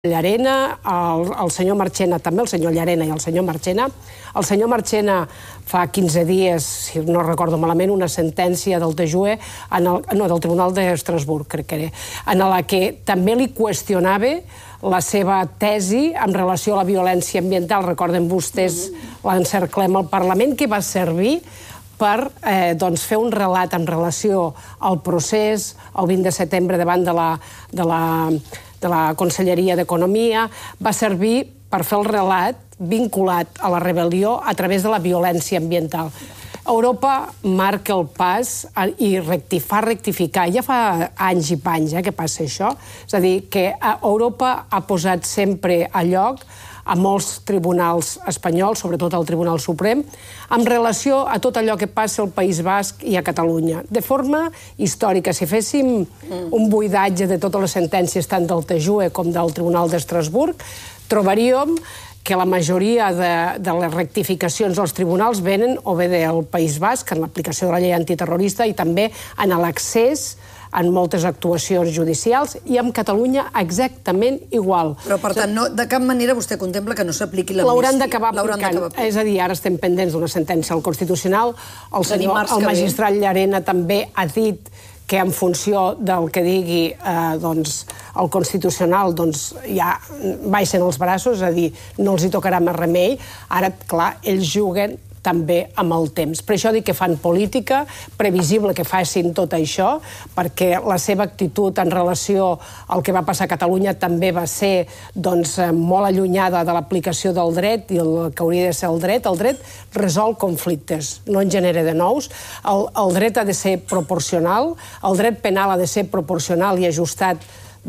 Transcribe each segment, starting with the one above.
Llarena, el senyor Marchena també, el senyor Llarena i el senyor Marchena. El senyor Marchena fa 15 dies, si no recordo malament, una sentència del TJUE, del Tribunal d'Estrasburg, crec que era, en la que també li qüestionava la seva tesi en relació a la violència ambiental. Recorden vostès l'encerclem al Parlament, que va servir per fer un relat en relació al procés el 20 de setembre davant de la Conselleria d'Economia, va servir per fer el relat vinculat a la rebel·lió a través de la violència ambiental. Europa marca el pas i fa rectificar. Ja fa anys i panys que passa això. És a dir, que Europa ha posat sempre a lloc a molts tribunals espanyols, sobretot al Tribunal Suprem, en relació a tot allò que passa al País Basc i a Catalunya. De forma històrica, si féssim un buidatge de totes les sentències tant del TJUE com del Tribunal d'Estrasburg, trobaríem que la majoria de les rectificacions dels tribunals venen o bé del País Basc, en l'aplicació de la llei antiterrorista, i també en l'accés en moltes actuacions judicials, i amb Catalunya exactament igual. Però, per tant, de cap manera vostè contempla que no s'apliqui l'amnistia? L'hauran d'acabar aplicant. És a dir, ara estem pendents d'una sentència al Constitucional. El magistrat Llarena també ha dit que en funció del que digui el Constitucional ja baixen els braços, és a dir, no els hi tocarà més remei. Ara, clar, ells juguen també amb el temps. Per això dic que fan política, previsible que facin tot això, perquè la seva actitud en relació al que va passar a Catalunya també va ser molt allunyada de l'aplicació del dret i el que hauria de ser el dret. El dret resol conflictes, no en genera de nous. El dret ha de ser proporcional, el dret penal ha de ser proporcional i ajustat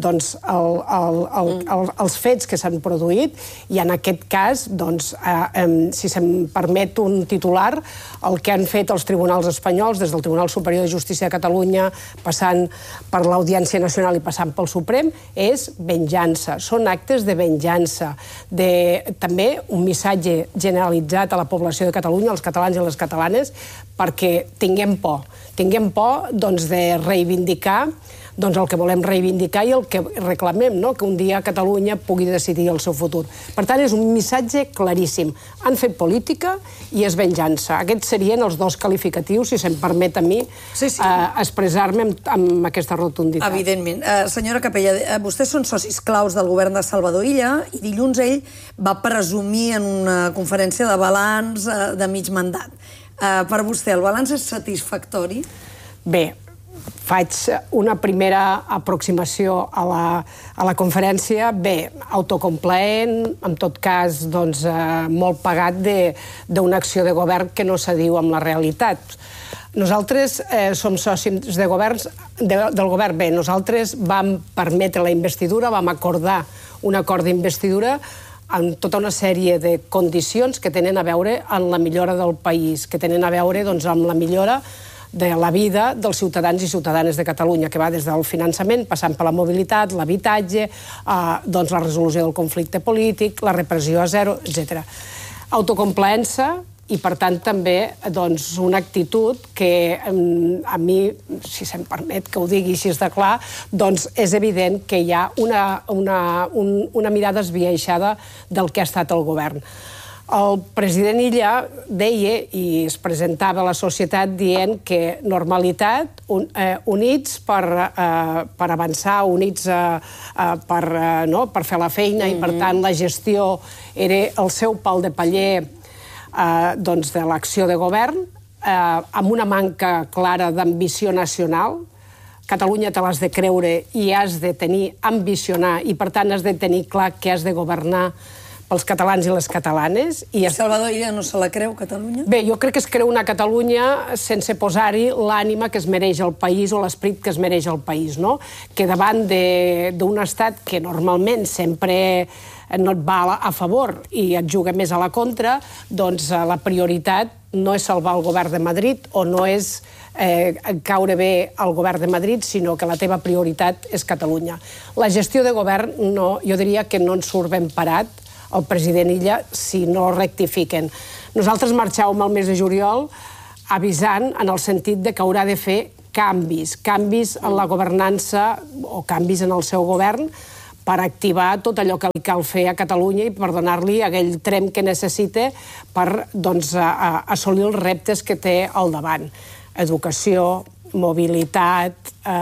als fets que s'han produït, i en aquest cas, si se'm permet un titular, el que han fet els tribunals espanyols, des del Tribunal Superior de Justícia de Catalunya, passant per l'Audiència Nacional i passant pel Suprem, és venjança. Són actes de venjança. També un missatge generalitzat a la població de Catalunya, als catalans i les catalanes, perquè tinguem por. Tinguem por de reivindicar el que volem reivindicar i el que reclamem, que un dia Catalunya pugui decidir el seu futur. Per tant, és un missatge claríssim. Han fet política i és venjança. Aquests serien els dos qualificatius, si se'm permet a mi expressar-me amb aquesta rotunditat. Evidentment. Senyora Capella, vostès són socis claus del govern de Salvador Illa i dilluns ell va presumir en una conferència de balanç de mig mandat. Per vostè, el balanç és satisfactori? Bé, faig una primera aproximació a la conferència, autocomplaent, en tot cas molt pagat d'una acció de govern que no s'adiu amb la realitat. Nosaltres som socis del govern. Bé, nosaltres vam permetre la investidura, vam acordar un acord d'investidura amb tota una sèrie de condicions que tenen a veure amb la millora del país, que tenen a veure amb la millora de la vida dels ciutadans i ciutadanes de Catalunya, que va des del finançament, passant per la mobilitat, l'habitatge, la resolució del conflicte polític, la repressió a zero, etc. Autocomplaença i, per tant, també una actitud que a mi, si se'm permet que ho digui així de clar, és evident que hi ha una mirada esbiaixada del que ha estat el govern. El president Illa deia i es presentava a la societat dient que normalitat, units per avançar, units per fer la feina, i per tant la gestió era el seu pal de paller de l'acció de govern, amb una manca clara d'ambició nacional. Catalunya te l'has de creure i has de tenir, ambicionar, i per tant has de tenir clar que has de governar pels catalans i les catalanes. Salvador Illa no se la creu, Catalunya? Bé, jo crec que es creu una Catalunya sense posar-hi l'ànima que es mereix el país o l'esperit que es mereix el país, que davant d'un estat que normalment sempre no et va a favor i et juga més a la contra, la prioritat no és salvar el govern de Madrid o no és caure bé al govern de Madrid, sinó que la teva prioritat és Catalunya. La gestió de govern, jo diria que no ens surt ben parat el president Illa si no rectifiquen. Nosaltres marxàvem el mes de juliol avisant en el sentit que haurà de fer canvis en la governança o canvis en el seu govern per activar tot allò que li cal fer a Catalunya i per donar-li aquell tremp que necessita per assolir els reptes que té al davant. Educació, mobilitat,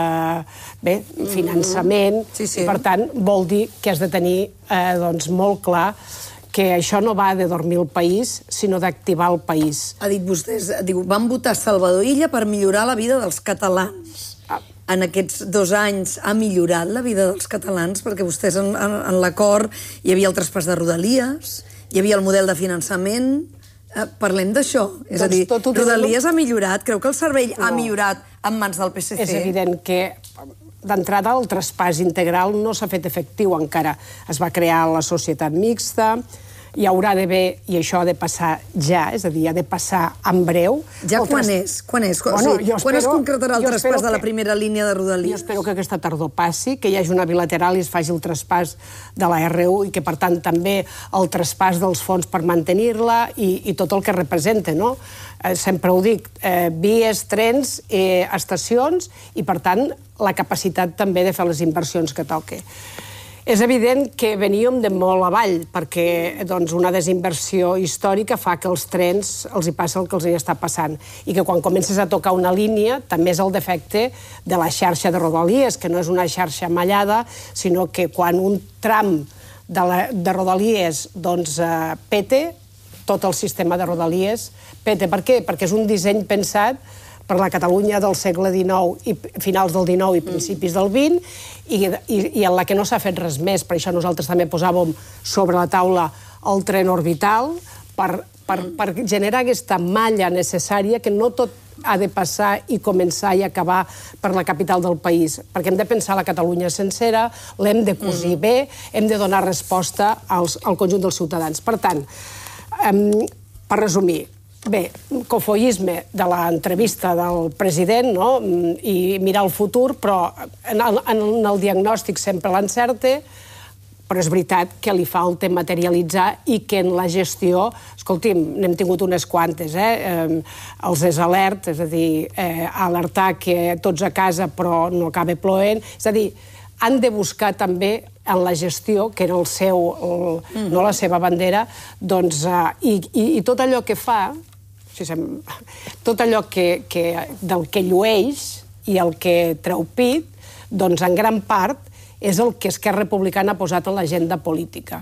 finançament, i per tant vol dir que has de tenir molt clar que això no va de dormir el país, sinó d'activar el país. Ha dit vostès, van votar Salvador Illa per millorar la vida dels catalans. En aquests 2 anys ha millorat la vida dels catalans, perquè vostès en l'acord hi havia el traspàs de Rodalies, hi havia el model de finançament. Parlem d'això. És a dir, Rodalies ha millorat, creu que el servei ha millorat en mans del PSC? És evident que d'entrada el traspàs integral no s'ha fet efectiu encara. Es va crear la societat mixta, hi haurà d'haver, i això ha de passar ja, és a dir, ha de passar en breu. Ja quan és? Quan es concretarà el traspàs de la primera línia de Rodalies? Jo espero que aquesta tardor passi, que hi hagi una bilateral i es faci el traspàs de la R1 i que, per tant, també el traspàs dels fons per mantenir-la i tot el que representa, no? Sempre ho dic, vies, trens, estacions i, per tant, la capacitat també de fer les inversions que toque. És evident que veníem de molt avall, perquè una desinversió històrica fa que els trens els hi passa el que els hi està passant i que quan comences a tocar una línia també és el defecte de la xarxa de Rodalies, que no és una xarxa mallada, sinó que quan un tram de Rodalies pete, tot el sistema de Rodalies pete. Per què? Perquè és un disseny pensat per la Catalunya del segle XIX i finals del XIX i principis del XX i en la que no s'ha fet res més. Per això nosaltres també posàvem sobre la taula el tren orbital per generar aquesta malla necessària que no tot ha de passar i començar i acabar per la capital del país, perquè hem de pensar la Catalunya sencera, l'hem de cosir bé, hem de donar resposta al conjunt dels ciutadans. Per tant, per resumir, bé, cofoisme de l'entrevista del president i mirar el futur, però en el diagnòstic sempre l'encerta, però és veritat que li falta materialitzar i que en la gestió, escolti'm, n'hem tingut unes quantes, els és alert, és a dir, alertar que tots a casa però no acaba ploent, és a dir, han de buscar també en la gestió, que era no la seva bandera, i tot allò que fa, tot allò del que llueix i el que treu pit, doncs en gran part és el que Esquerra Republicana ha posat a l'agenda política.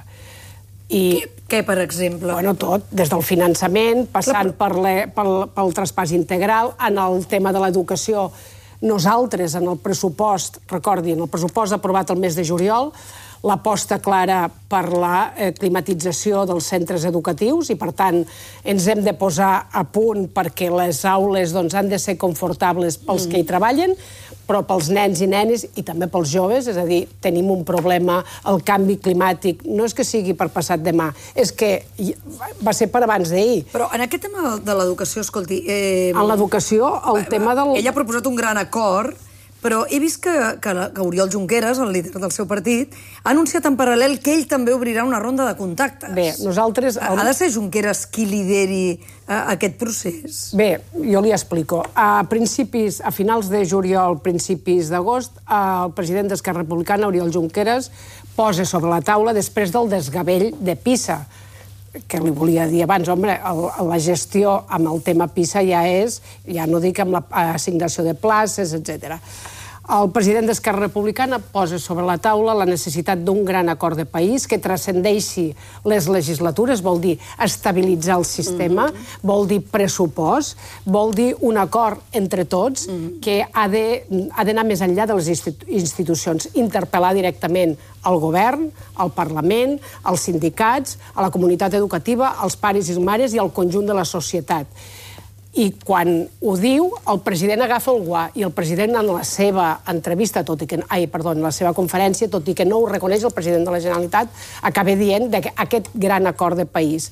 Què, per exemple? Bueno, tot, des del finançament, passant pel traspàs integral, en el tema de l'educació. Nosaltres, en el pressupost, recordin, el pressupost aprovat el mes de juliol, l'aposta clara per la climatització dels centres educatius i, per tant, ens hem de posar a punt perquè les aules han de ser confortables pels que hi treballen, però pels nens i nenes i també pels joves, és a dir, tenim un problema, el canvi climàtic, no és que sigui per passat demà, és que va ser per abans d'ahir. Però en aquest tema de l'educació, escolti... En l'educació, el tema del... Ell ha proposat un gran acord, però he vist que Oriol Junqueras, el líder del seu partit, ha anunciat en paral·lel que ell també obrirà una ronda de contactes. Bé, nosaltres... Ha de ser Junqueras qui lideri aquest procés? Bé, jo li explico. A finals de juliol, principis d'agost, el president d'Esquerra Republicana, Oriol Junqueras, posa sobre la taula, després del desgavell de PISA, que li volia dir abans, home, la gestió amb el tema PISA ja no dic amb l'assignació de places, etc. El president d'Esquerra Republicana posa sobre la taula la necessitat d'un gran acord de país que transcendeixi les legislatures, vol dir estabilitzar el sistema, vol dir pressupost, vol dir un acord entre tots que ha d'anar més enllà de les institucions, interpel·lar directament al govern, al Parlament, als sindicats, a la comunitat educativa, als pares i mares i al conjunt de la societat. I quan ho diu, el president agafa el guà i el president en la seva entrevista, en la seva conferència, tot i que no ho reconeix el president de la Generalitat, acaba dient aquest gran acord de país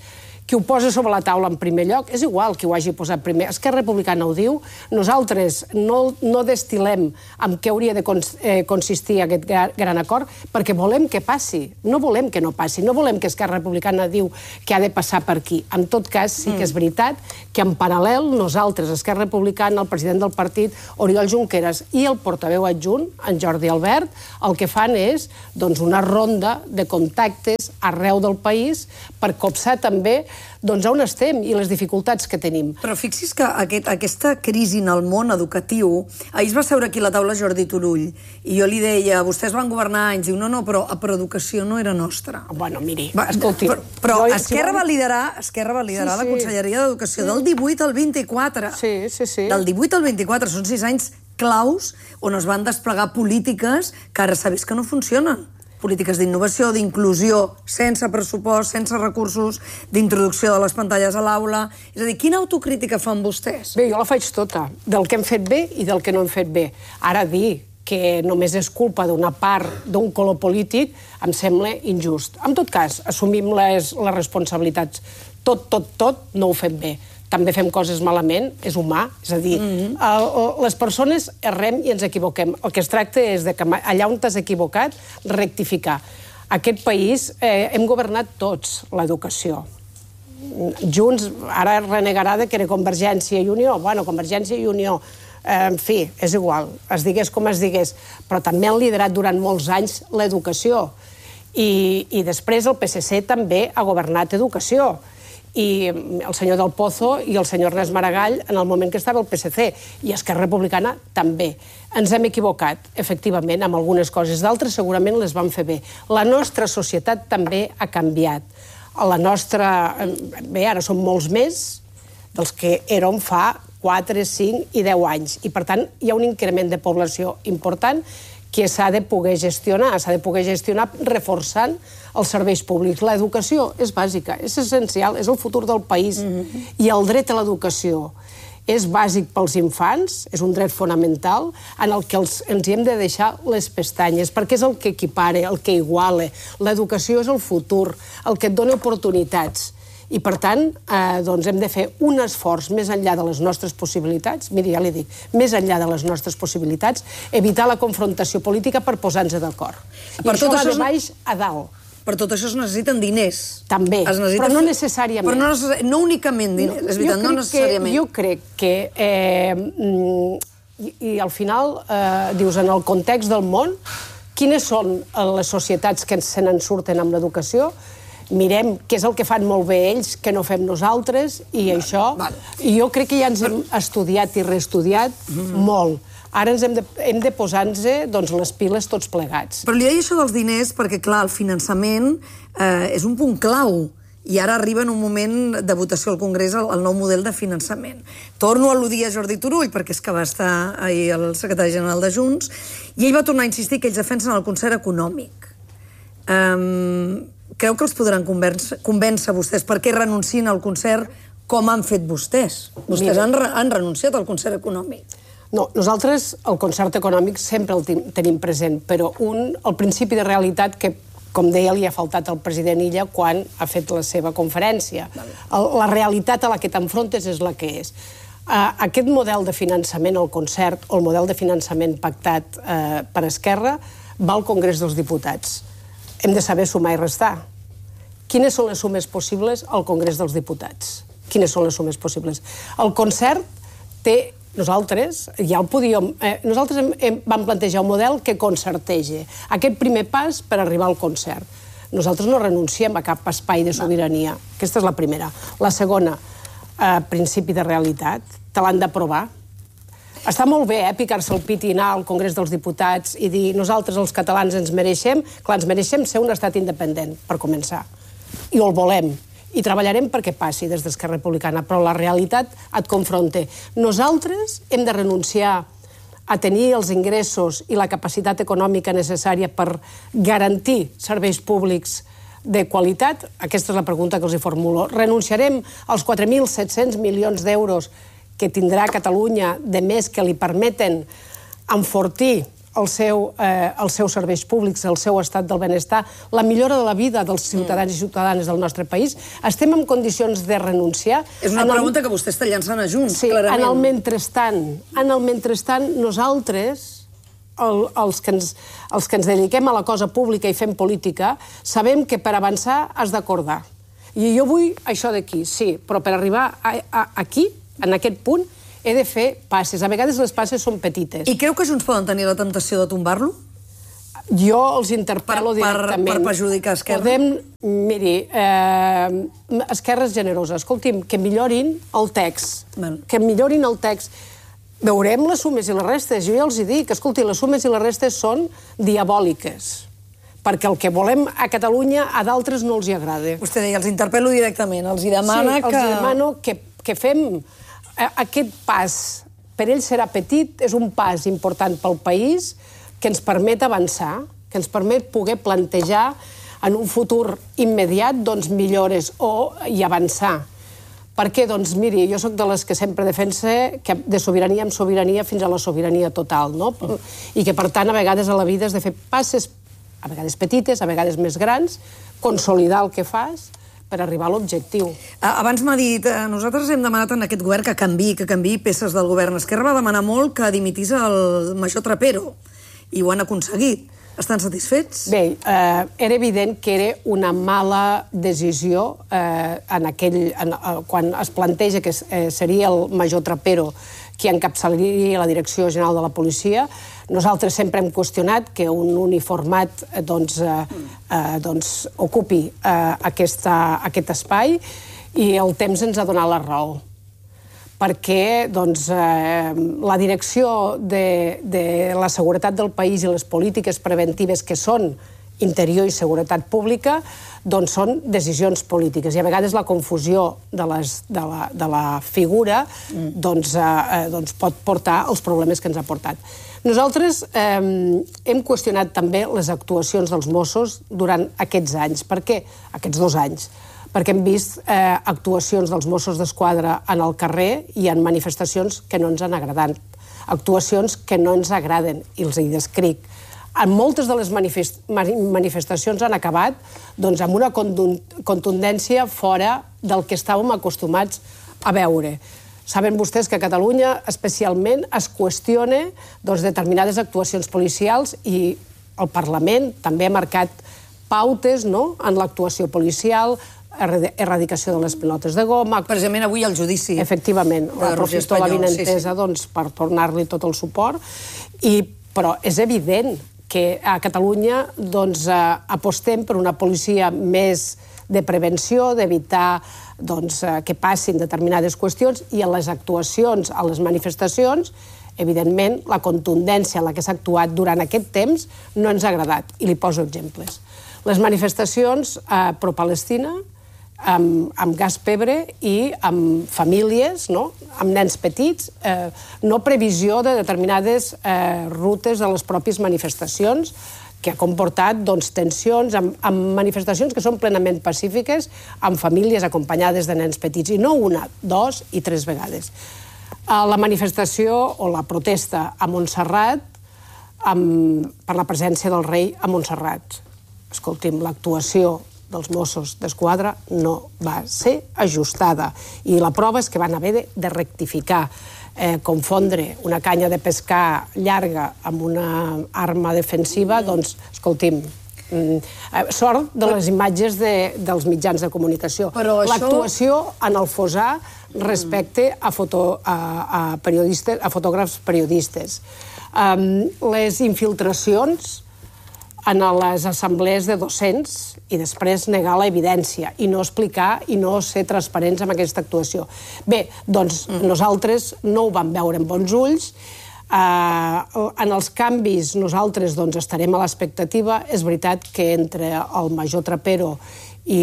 qui ho posa sobre la taula en primer lloc, és igual qui ho hagi posat primer. Esquerra Republicana ho diu, nosaltres no destil·lem en què hauria de consistir aquest gran acord, perquè volem que passi, no volem que no passi, no volem que Esquerra Republicana diu que ha de passar per aquí. En tot cas, sí que és veritat que en paral·lel nosaltres, Esquerra Republicana, el president del partit, Oriol Junqueras, i el portaveu adjunt, en Jordi Albert, el que fan és una ronda de contactes arreu del país per copsar també on estem i les dificultats que tenim. Però fixi's que aquesta crisi en el món educatiu... Ahir es va seure aquí a la taula Jordi Turull i jo li deia, vostès van governar anys, diu, no, però educació no era nostra. Bueno, miri, escolti... Però Esquerra va liderar la Conselleria d'Educació del 18 al 24. Sí. Del 18 al 24, són 6 anys claus on es van desplegar polítiques que ara s'ha vist que no funcionen. Polítiques d'innovació, d'inclusió, sense pressupost, sense recursos, d'introducció de les pantalles a l'aula... És a dir, quina autocrítica fan vostès? Bé, jo la faig tota, del que hem fet bé i del que no hem fet bé. Ara dir que només és culpa d'una part d'un color polític em sembla injust. En tot cas, assumim les responsabilitats. Tot no ho fem bé. També fem coses malament, és humà, és a dir, les persones errem i ens equivoquem. El que es tracta és de que allà on t'has equivocat, rectificar. Aquest país hem governat tots l'educació. Junts, ara renegarà que era Convergència i Unió. Bueno, Convergència i Unió, en fi, és igual, es digués com es digués, però també han liderat durant molts anys l'educació. I després el PSC també ha governat educació. I el senyor Del Pozo i el senyor Ernest Maragall en el moment que estava al PSC, i Esquerra Republicana també. Ens hem equivocat, efectivament, amb algunes coses. D'altres segurament les vam fer bé. La nostra societat també ha canviat. La nostra... Bé, ara som molts més dels que érem fa 4, 5 i 10 anys. I, per tant, hi ha un increment de població important que s'ha de poder gestionar reforçant els serveis públics. L'educació és bàsica, és essencial, és el futur del país. I el dret a l'educació és bàsic pels infants, és un dret fonamental en el que ens hi hem de deixar les pestanyes, perquè és el que equipara, el que iguala. L'educació és el futur, el que et dona oportunitats. I, per tant, hem de fer un esforç més enllà de les nostres possibilitats, miri, ja li dic, més enllà de les nostres possibilitats, evitar la confrontació política per posar-nos d'acord. I això va de baix a dalt. Per tot això es necessiten diners. També, però no necessàriament. Però no únicament diners, és veritat, no necessàriament. Jo crec que, i al final, dius, en el context del món, quines són les societats que se n'en surten amb l'educació? Mirem què és el que fan molt bé ells, que no fem nosaltres, i això... I jo crec que ja ens hem estudiat i reestudiat molt. Ara hem de posar-nos les piles tots plegats. Però li deia això dels diners perquè, clar, el finançament és un punt clau. I ara arriba en un moment de votació al Congrés el nou model de finançament. Torno a al·ludir a Jordi Turull, perquè és que va estar ahir el secretari general de Junts, i ell va tornar a insistir que ells defensen el concert econòmic. Creu que els podran convèncer vostès per què renuncien al concert com han fet vostès? Vostès han renunciat al concert econòmic. No, nosaltres el concert econòmic sempre el tenim present, però el principi de realitat que, com deia, li ha faltat al president Illa quan ha fet la seva conferència. La realitat a la que t'enfrontes és la que és. Aquest model de finançament al concert, o el model de finançament pactat per Esquerra, va al Congrés dels Diputats. Hem de saber sumar i restar. Quines són les sumes possibles al Congrés dels Diputats? Quines són les sumes possibles? El concert té... Nosaltres ja el podíem... Nosaltres vam plantejar un model que concerteja aquest primer pas per arribar al concert. Nosaltres no renunciem a cap espai de sobirania. Aquesta és la primera. La segona, principi de realitat, te l'han d'aprovar. Està molt bé picar-se el pit i anar al Congrés dels Diputats i dir nosaltres els catalans ens mereixem, clar, ens mereixem ser un estat independent, per començar. I el volem. I treballarem perquè passi des d'Esquerra Republicana, però la realitat et confronta. Nosaltres hem de renunciar a tenir els ingressos i la capacitat econòmica necessària per garantir serveis públics de qualitat? Aquesta és la pregunta que els formulo. Renunciarem als 4.700 milions d'euros que tindrà Catalunya de més que li permeten enfortir els seus serveis públics, el seu estat del benestar, la millora de la vida dels ciutadans i ciutadanes del nostre país, estem en condicions de renunciar. És una pregunta que vostè està llançant a Junts, Sí, clarament. en el mentrestant, nosaltres, els que ens dediquem a la cosa pública i fem política, sabem que per avançar has d'acordar. I jo vull això d'aquí, sí, però per arribar aquí, en aquest punt, he de fer passes. A vegades les passes són petites. I creu que Junts poden tenir la temptació de tombar-lo? Jo els interpel·lo directament. Per perjudicar Esquerra? Miri, Esquerra és generosa. Escolti'm, que millorin el text. Que millorin el text. Veurem les sumes i les restes. Jo ja els dic, escolti, les sumes i les restes són diabòliques, perquè el que volem a Catalunya a d'altres no els hi agrada. Vostè deia, els interpel·lo directament, els hi demana que... Sí, els demano que fem aquest pas. Per ells serà petit, és un pas important pel país que ens permet avançar, que ens permet poder plantejar en un futur immediat millores i avançar. Per què? Doncs miri, jo sóc de les que sempre defensa que de sobirania en sobirania fins a la sobirania total, no? I que, per tant, a vegades a la vida has de fer passes, a vegades petites, a vegades més grans, consolidar el que fas per arribar a l'objectiu. Abans m'ha dit, nosaltres hem demanat en aquest govern que canviï peces del govern. Esquerra va demanar molt que dimitís el major Trapero, i ho han aconseguit. Estan satisfets? Bé, era evident que era una mala decisió quan es planteja que seria el major Trapero qui encapçalaria la Direcció General de la Policia. Nosaltres sempre hem qüestionat que un uniformat ocupi aquest espai i el temps ens ha donat la raó, perquè la direcció de la seguretat del país i les polítiques preventives que són interior i seguretat pública són decisions polítiques i a vegades la confusió de la figura pot portar als problemes que ens ha portat. Nosaltres hem qüestionat també les actuacions dels Mossos durant aquests anys. Per què? Aquests 2 anys. Perquè hem vist actuacions dels Mossos d'Esquadra en el carrer i en manifestacions que no ens han agradat. Actuacions que no ens agraden, i els hi descric. En moltes de les manifestacions han acabat amb una contundència fora del que estàvem acostumats a veure. Saben vostès que a Catalunya especialment es qüestiona determinades actuacions policials i el Parlament també ha marcat pautes en l'actuació policial, erradicació de les pilotes de goma... Precisament avui el judici. Efectivament, aprofito l'avinentesa per tornar-li tot el suport, però és evident que a Catalunya apostem per una policia més de prevenció, d'evitar que passin determinades qüestions i en les actuacions, a les manifestacions, evidentment, la contundència en la que s'ha actuat durant aquest temps no ens ha agradat, i li poso exemples. Les manifestacions pro-Palestina, amb gas pebre i amb famílies, amb nens petits, no previsió de determinades rutes de les pròpies manifestacions, que ha comportat tensions amb manifestacions que són plenament pacífiques, amb famílies acompanyades de nens petits, i no 1, 2 i 3 vegades. La manifestació o la protesta a Montserrat per la presència del rei a Montserrat. Escolti'm, l'actuació dels Mossos d'Esquadra no va ser ajustada i la prova és que van haver de rectificar. Confondre una canya de pescar llarga amb una arma defensiva, escolti'm, sort de les imatges dels mitjans de comunicació. L'actuació en el Fossar respecte a fotògrafs periodistes. Les infiltracions en les assemblees de docents i després negar l'evidència i no explicar i no ser transparents amb aquesta actuació. Bé, doncs nosaltres no ho vam veure amb bons ulls. En els canvis nosaltres estarem a l'expectativa. És veritat que entre el major Trapero i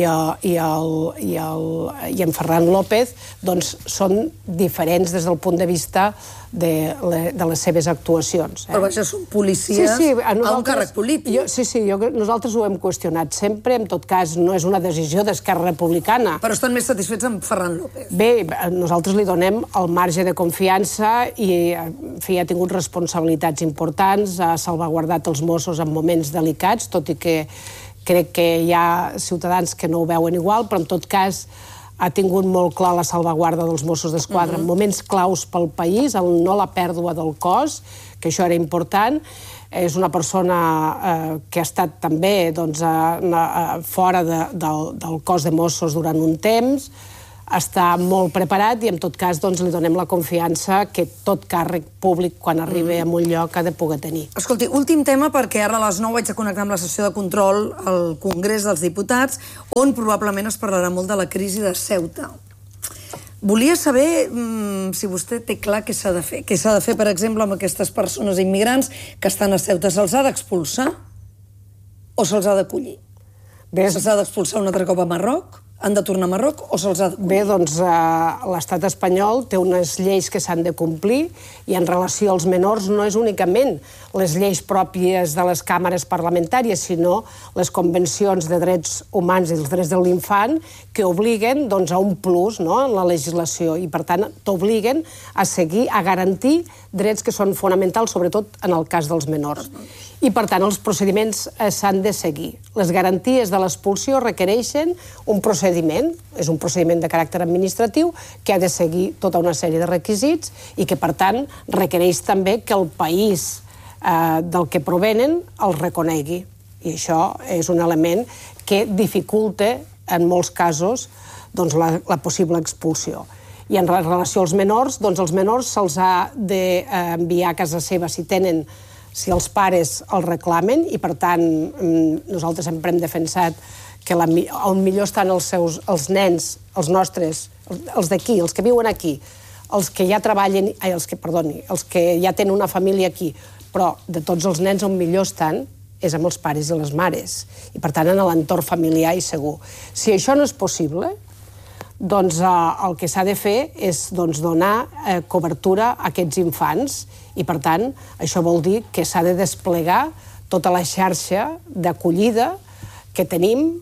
en Ferran López doncs, són diferents des del punt de vista de les seves actuacions. Però vaja, són policies a un càrrec polític. Nosaltres ho hem qüestionat sempre, en tot cas no és una decisió d'Esquerra Republicana. Però estan més satisfets amb Ferran López. Bé, nosaltres li donem el marge de confiança i en fi, ha tingut responsabilitats importants, ha salvaguardat els Mossos en moments delicats, tot i que crec que hi ha ciutadans que no ho veuen igual, però en tot cas ha tingut molt clar la salvaguarda dels Mossos d'Esquadra en moments claus pel país, no la pèrdua del cos, que això era important. És una persona que ha estat també fora del cos de Mossos durant un temps, està molt preparat i en tot cas li donem la confiança que tot càrrec públic quan arriba a un lloc ha de poder tenir. Escolti, últim tema, perquè ara a les 9 vaig a connectar amb la sessió de control al Congrés dels Diputats, on probablement es parlarà molt de la crisi de Ceuta. Volia saber si vostè té clar què s'ha de fer. Què s'ha de fer, per exemple, amb aquestes persones immigrants que estan a Ceuta? Se'ls ha d'expulsar o se'ls ha d'acollir? Se'ls ha d'expulsar un altre cop a Marroc? Han de tornar a Marroc o se'ls ha d'acollir? Bé, doncs l'estat espanyol té unes lleis que s'han de complir i en relació als menors no és únicament les lleis pròpies de les càmeres parlamentàries, sinó les convencions de drets humans i els drets de l'infant que obliguen a un plus en la legislació i, per tant, t'obliguen a seguir, a garantir drets que són fonamentals, sobretot en el cas dels menors. I, per tant, els procediments s'han de seguir. Les garanties de l'expulsió requereixen un procediment, és un procediment de caràcter administratiu, que ha de seguir tota una sèrie de requisits i que, per tant, requereix també que el país del que provenen els reconegui. I això és un element que dificulta, en molts casos, la possible expulsió. I en relació als menors, els menors se'ls ha d'enviar a casa seva si els pares els reclamen i, per tant, nosaltres sempre hem defensat que on millor estan els nens, els nostres, els d'aquí, els que viuen aquí, els que ja treballen, els que ja tenen una família aquí, però de tots els nens on millor estan és amb els pares i les mares, i per tant en l'entorn familiar i segur. Si això no és possible, doncs el que s'ha de fer és donar cobertura a aquests infants i, per tant, això vol dir que s'ha de desplegar tota la xarxa d'acollida que tenim,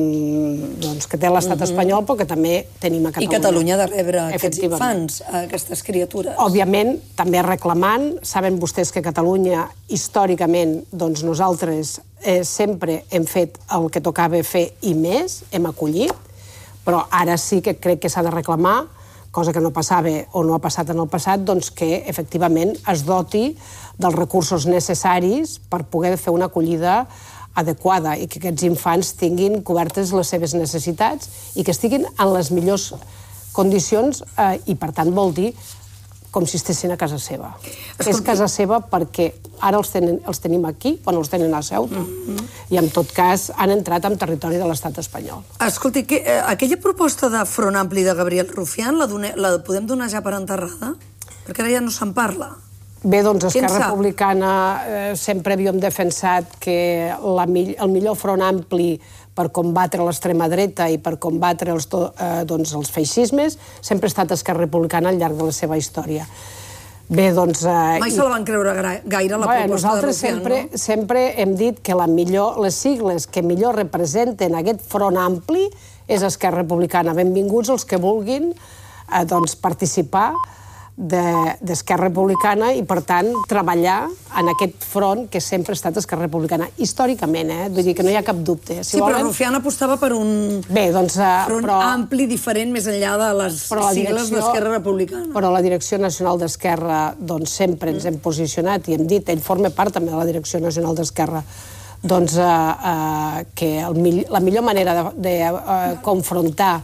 que té l'estat espanyol, però que també tenim a Catalunya. I Catalunya ha de rebre aquests infants, aquestes criatures. Òbviament, també reclamant. Saben vostès que a Catalunya, històricament, nosaltres sempre hem fet el que tocava fer i més, hem acollit, però ara sí que crec que s'ha de reclamar, cosa que no passava o no ha passat en el passat, que efectivament es doti dels recursos necessaris per poder fer una acollida adequada i que aquests infants tinguin cobertes les seves necessitats i que estiguin en les millors condicions i, per tant, vol dir com si estessin a casa seva. És casa seva perquè ara els tenim aquí, quan els tenen a Ceuta, i en tot cas han entrat en territori de l'estat espanyol. Escolti, aquella proposta de Front Ampli de Gabriel Rufián la podem donar ja per enterrada? Perquè ara ja no se'n parla. Bé, doncs Esquerra Republicana sempre havíem defensat que el millor front ampli per combatre l'extrema dreta i per combatre els feixismes sempre ha estat Esquerra Republicana al llarg de la seva història. Bé, doncs... Mai se la van creure gaire, la proposta de Nosaltres sempre hem dit que les sigles que millor representen aquest front ampli és Esquerra Republicana. Benvinguts els que vulguin participar d'Esquerra Republicana i, per tant, treballar en aquest front que sempre ha estat Esquerra Republicana. Històricament, vull dir que no hi ha cap dubte. Sí, però Rufián apostava per un front ampli diferent més enllà de les sigles d'Esquerra Republicana. Però la Direcció Nacional d'Esquerra sempre ens hem posicionat i hem dit, ell forma part també de la Direcció Nacional d'Esquerra, que la millor manera de confrontar,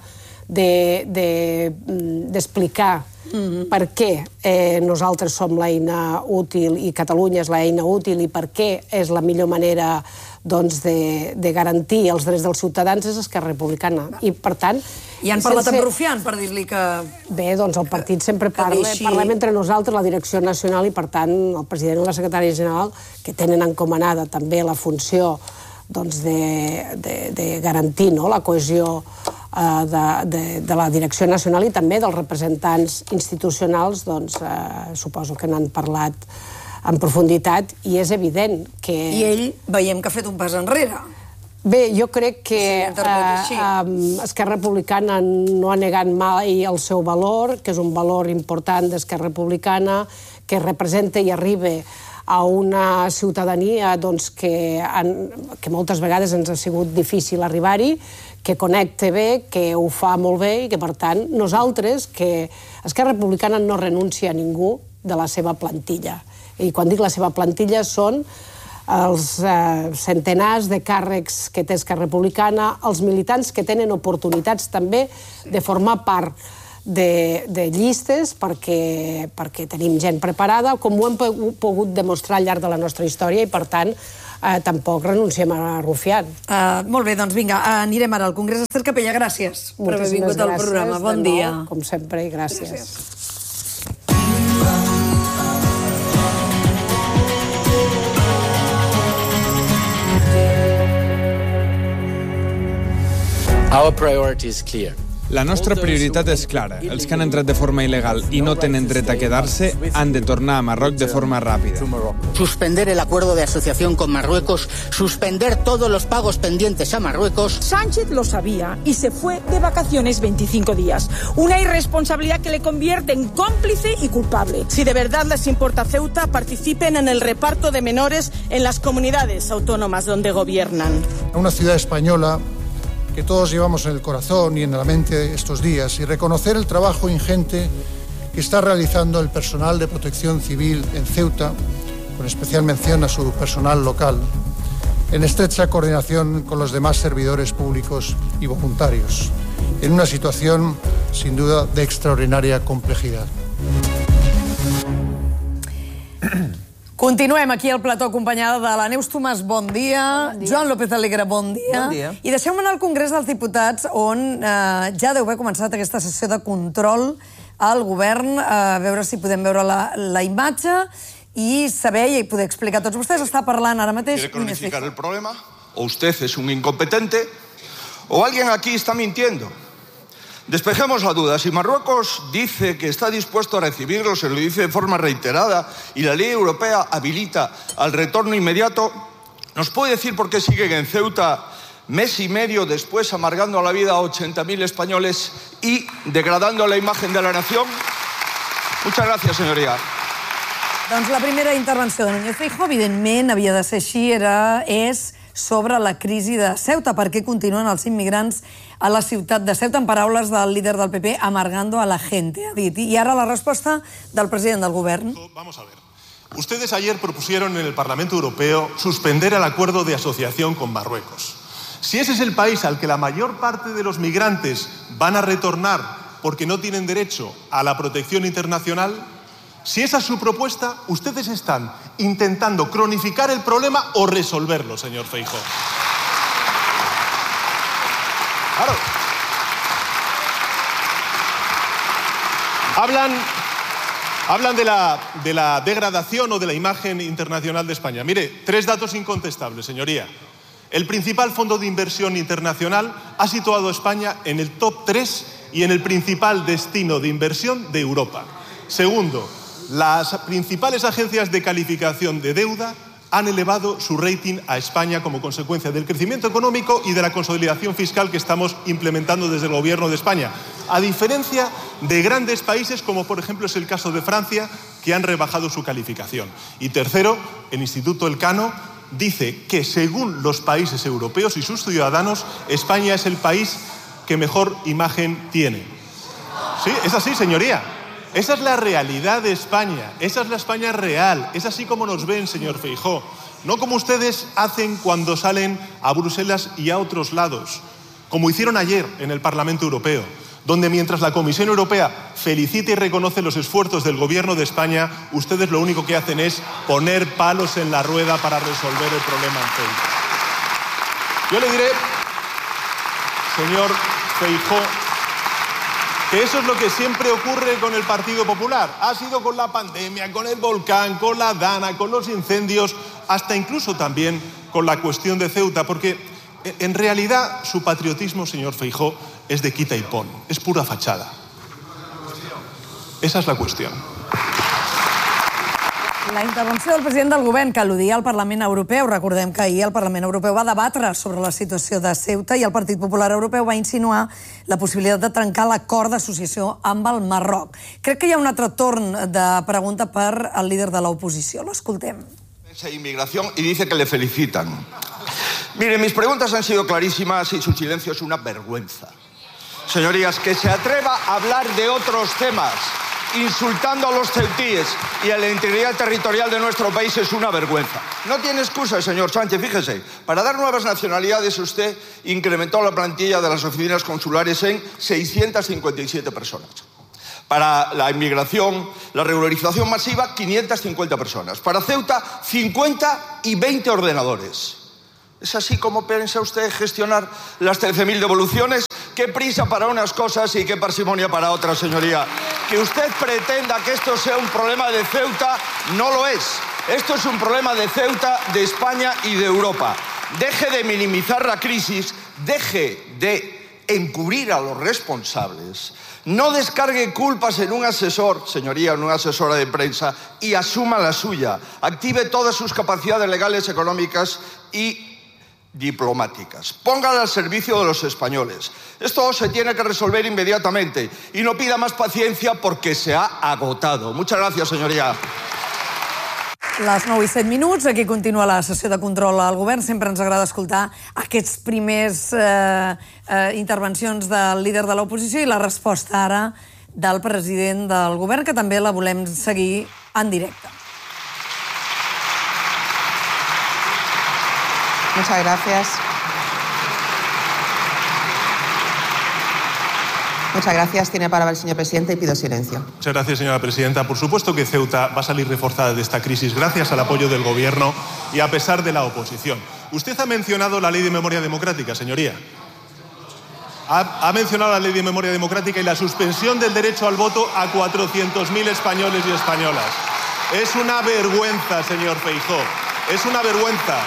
d'explicar per què nosaltres som l'eina útil i Catalunya és l'eina útil i per què és la millor manera de garantir els drets dels ciutadans és Esquerra Republicana. I, per tant... I han parlat amb Rufián per dir-li que... Bé, doncs el partit sempre parlem entre nosaltres, la Direcció Nacional, i, per tant, el president i la secretària general, que tenen encomanada també la funció de garantir la cohesió de la direcció nacional i també dels representants institucionals, suposo que n'han parlat en profunditat i és evident que... I ell veiem que ha fet un pas enrere. Bé, jo crec que Esquerra Republicana no ha negat mai el seu valor, que és un valor important d'Esquerra Republicana, que representa i arriba a una ciutadania que moltes vegades ens ha sigut difícil arribar-hi, que connecta bé, que ho fa molt bé i que, per tant, nosaltres, que Esquerra Republicana no renuncia a ningú de la seva plantilla. I quan dic la seva plantilla són els centenars de càrrecs que té Esquerra Republicana, els militants que tenen oportunitats també de formar part de llistes perquè tenim gent preparada, com ho hem pogut demostrar al llarg de la nostra història i, per tant, tampoc renunciem a Rufián. Molt bé, doncs vinga, anirem ara al Congrés. Esther Capella, gràcies per haver vingut al programa. Bon dia. Com sempre, i gràcies. Our priority is clear. La nostra prioritat és clara. Els que han entrat de forma il·legal i no tenen dret a quedar-se han de tornar a Marroc de forma ràpida. Suspender el acuerdo de asociación con Marruecos, suspender todos los pagos pendientes a Marruecos. Sánchez lo sabía y se fue de vacaciones 25 días. Una irresponsabilidad que le convierte en cómplice y culpable. Si de verdad les importa Ceuta, participen en el reparto de menores en las comunidades autónomas donde gobiernan. Una ciudad española que todos llevamos en el corazón y en la mente estos días, y reconocer el trabajo ingente que está realizando el personal de protección civil en Ceuta, con especial mención a su personal local, en estrecha coordinación con los demás servidores públicos y voluntarios, en una situación, sin duda, de extraordinaria complejidad. Continuem aquí al plató acompanyada de la Neus Tomàs, bon dia. Joan López Alegre, bon dia. Bon dia. I deixeu-me anar al Congrés dels Diputats, on ja deu haver començat aquesta sessió de control al govern, a veure si podem veure la imatge i saber i poder explicar a tots vostès. Està parlant ara mateix... ¿Quiere cronificar el problema? ¿O usted es un incompetente? ¿O alguien aquí está mintiendo? Despejemos la duda. Si Marruecos dice que está dispuesto a recibirlos, se lo dice de forma reiterada, y la ley europea habilita al retorno inmediato, ¿nos puede decir por qué siguen en Ceuta mes y medio después amargando la vida a 80.000 españoles y degradando la imagen de la nación? Muchas gracias, señoría. Doncs la primera intervenció de Núñez Feijóo, evidentment, havia de ser així, és sobre la crisi de Ceuta, per què continuen els immigrants a la ciutat de Ceuta, en paraules del líder del PP, amargando a la gente, ha dit. I ara la resposta del president del govern. Vamos a ver. Ustedes ayer propusieron en el Parlamento Europeo suspender el acuerdo de asociación con Marruecos. Si ese es el país al que la mayor parte de los migrantes van a retornar porque no tienen derecho a la protección internacional, si esa es su propuesta, ustedes están intentando cronificar el problema o resolverlo, señor Feijóo. Claro. Hablan de la degradación o de la imagen internacional de España. Mire, 3 datos incontestables, señoría. El principal fondo de inversión internacional ha situado a España en el top 3 y en el principal destino de inversión de Europa. Segundo, las principales agencias de calificación de deuda han elevado su rating a España como consecuencia del crecimiento económico y de la consolidación fiscal que estamos implementando desde el Gobierno de España, a diferencia de grandes países como por ejemplo es el caso de Francia, que han rebajado su calificación. Y tercero, el Instituto Elcano dice que según los países europeos y sus ciudadanos, España es el país que mejor imagen tiene. Sí, es así, señoría. Esa es la realidad de España, esa es la España real, es así como nos ven, señor Feijóo. No como ustedes hacen cuando salen a Bruselas y a otros lados, como hicieron ayer en el Parlamento Europeo, donde mientras la Comisión Europea felicita y reconoce los esfuerzos del Gobierno de España, ustedes lo único que hacen es poner palos en la rueda para resolver el problema en Ceuta. Yo le diré, señor Feijóo, que eso es lo que siempre ocurre con el Partido Popular. Ha sido con la pandemia, con el volcán, con la Dana, con los incendios. hasta incluso también con la cuestión de Ceuta, porque en realidad su patriotismo, señor Feijóo, es de quita y pon, es pura fachada. Esa és la qüestió. La intervenció del president del govern que al·ludia al Parlament Europeu. Recordem que ahir el Parlament Europeu va debatre sobre la situació de Ceuta i el Partit Popular Europeu va insinuar la possibilitat de trencar l'acord d'associació amb el Marroc. Crec que hi ha un altre torn de pregunta per al líder de l'oposició. L'escoltem. Inmigración y dice que le felicitan. Mire, mis preguntas han sido clarísimas y su silencio es una vergüenza. Señorías, que se atreva a hablar de otros temas insultando a los ceutíes y a la integridad territorial de nuestro país es una vergüenza. No tiene excusa, señor Sánchez, fíjese. Para dar nuevas nacionalidades usted incrementó la plantilla de las oficinas consulares en 657 personas. Para la inmigración, la regularización masiva, 550 personas. Para Ceuta, 50 y 20 ordenadores. ¿Es así como piensa usted gestionar las 13.000 devoluciones? Qué prisa para unas cosas y qué parsimonia para otras, señoría. Que usted pretenda que esto sea un problema de Ceuta, no lo es. Esto es un problema de Ceuta, de España y de Europa. Deje de minimizar la crisis, deje de encubrir a los responsables, no descargue culpas en un asesor, señoría, en una asesora de prensa, y asuma la suya. Active todas sus capacidades legales, económicas y diplomáticas. Póngala al servicio de los españoles. Esto se tiene que resolver inmediatamente y no pida más paciencia porque se ha agotado. Muchas gracias, señoría. Les 9:07. Aquí continua la sessió de control al govern. Sempre ens agrada escoltar aquests primers intervencions del líder de l'oposició i la resposta ara del president del govern, que també la volem seguir en directe. Muchas gracias. Muchas gracias. Tiene palabra el señor presidente y pido silencio. Muchas gracias, señora presidenta. Por supuesto que Ceuta va a salir reforzada de esta crisis gracias al apoyo del Gobierno y a pesar de la oposición. Usted ha mencionado la Ley de Memoria Democrática, señoría. Ha mencionado la Ley de Memoria Democrática y la suspensión del derecho al voto a 400.000 españoles y españolas. Es una vergüenza, señor Feijóo. Es una vergüenza.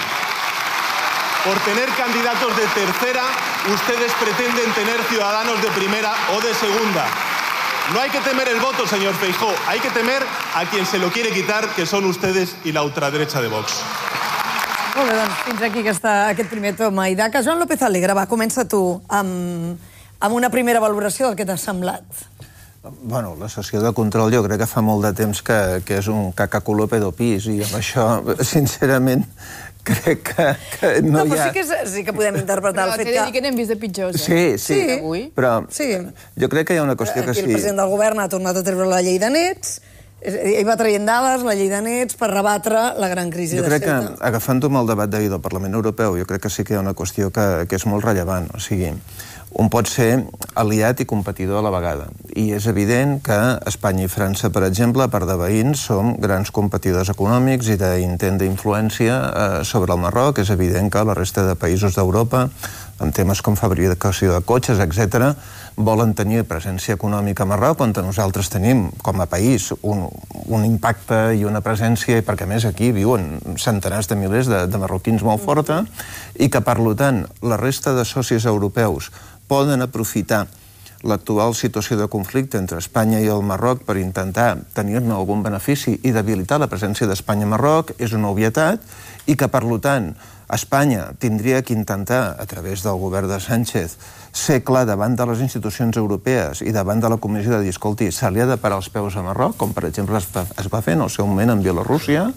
Por tener candidatos de tercera, ustedes pretenden tener ciudadanos de primera o de segunda. No hay que temer el voto, señor Feijóo. Hay que temer a quien se lo quiere quitar, que son ustedes y la ultraderecha de Vox. Molt bé, doncs fins aquí aquest primer toma i daca. Joan López Alegre, va, comença tu amb una primera valoració del que t'ha semblat. Bueno, la sessió de control jo crec que fa molt de temps que és un cacaculó pedopis i amb això, sincerament, crec que no hi ha... No, però sí que podem interpretar el fet que... Però t'he de dir que n'hem vist de pitjors, Sí, però jo crec que hi ha una qüestió que sí... Aquí el president del govern ha tornat a treure la llei de nets, ell va traient dades, la llei de nets, per rebatre la gran crisi de Ceuta. Jo crec que, agafant-ho amb el debat d'ahir del Parlament Europeu, jo crec que sí que hi ha una qüestió que és molt rellevant. O sigui, un pot ser aliat i competidor a la vegada. I és evident que Espanya i França, per exemple, a part de veïns, som grans competidors econòmics i d'intent d'influència sobre el Marroc. És evident que la resta de països d'Europa, en temes com fabricació de cotxes, etc., volen tenir presència econòmica a Marroc, on nosaltres tenim, com a país, un impacte i una presència, perquè a més aquí viuen centenars de milers de marroquins molt forta, i que, per tant, la resta de socis europeus poden aprofitar l'actual situació de conflicte entre Espanya i el Marroc per intentar tenir-ne algun benefici i debilitar la presència d'Espanya a Marroc, és una obvietat, i que, per tant, Espanya tindria que intentar, a través del govern de Sánchez, ser clar davant de les institucions europees i davant de la Comissió de dir, escolti, se li ha de parar els peus a Marroc, com per exemple es va fer en el seu moment en Bielorússia,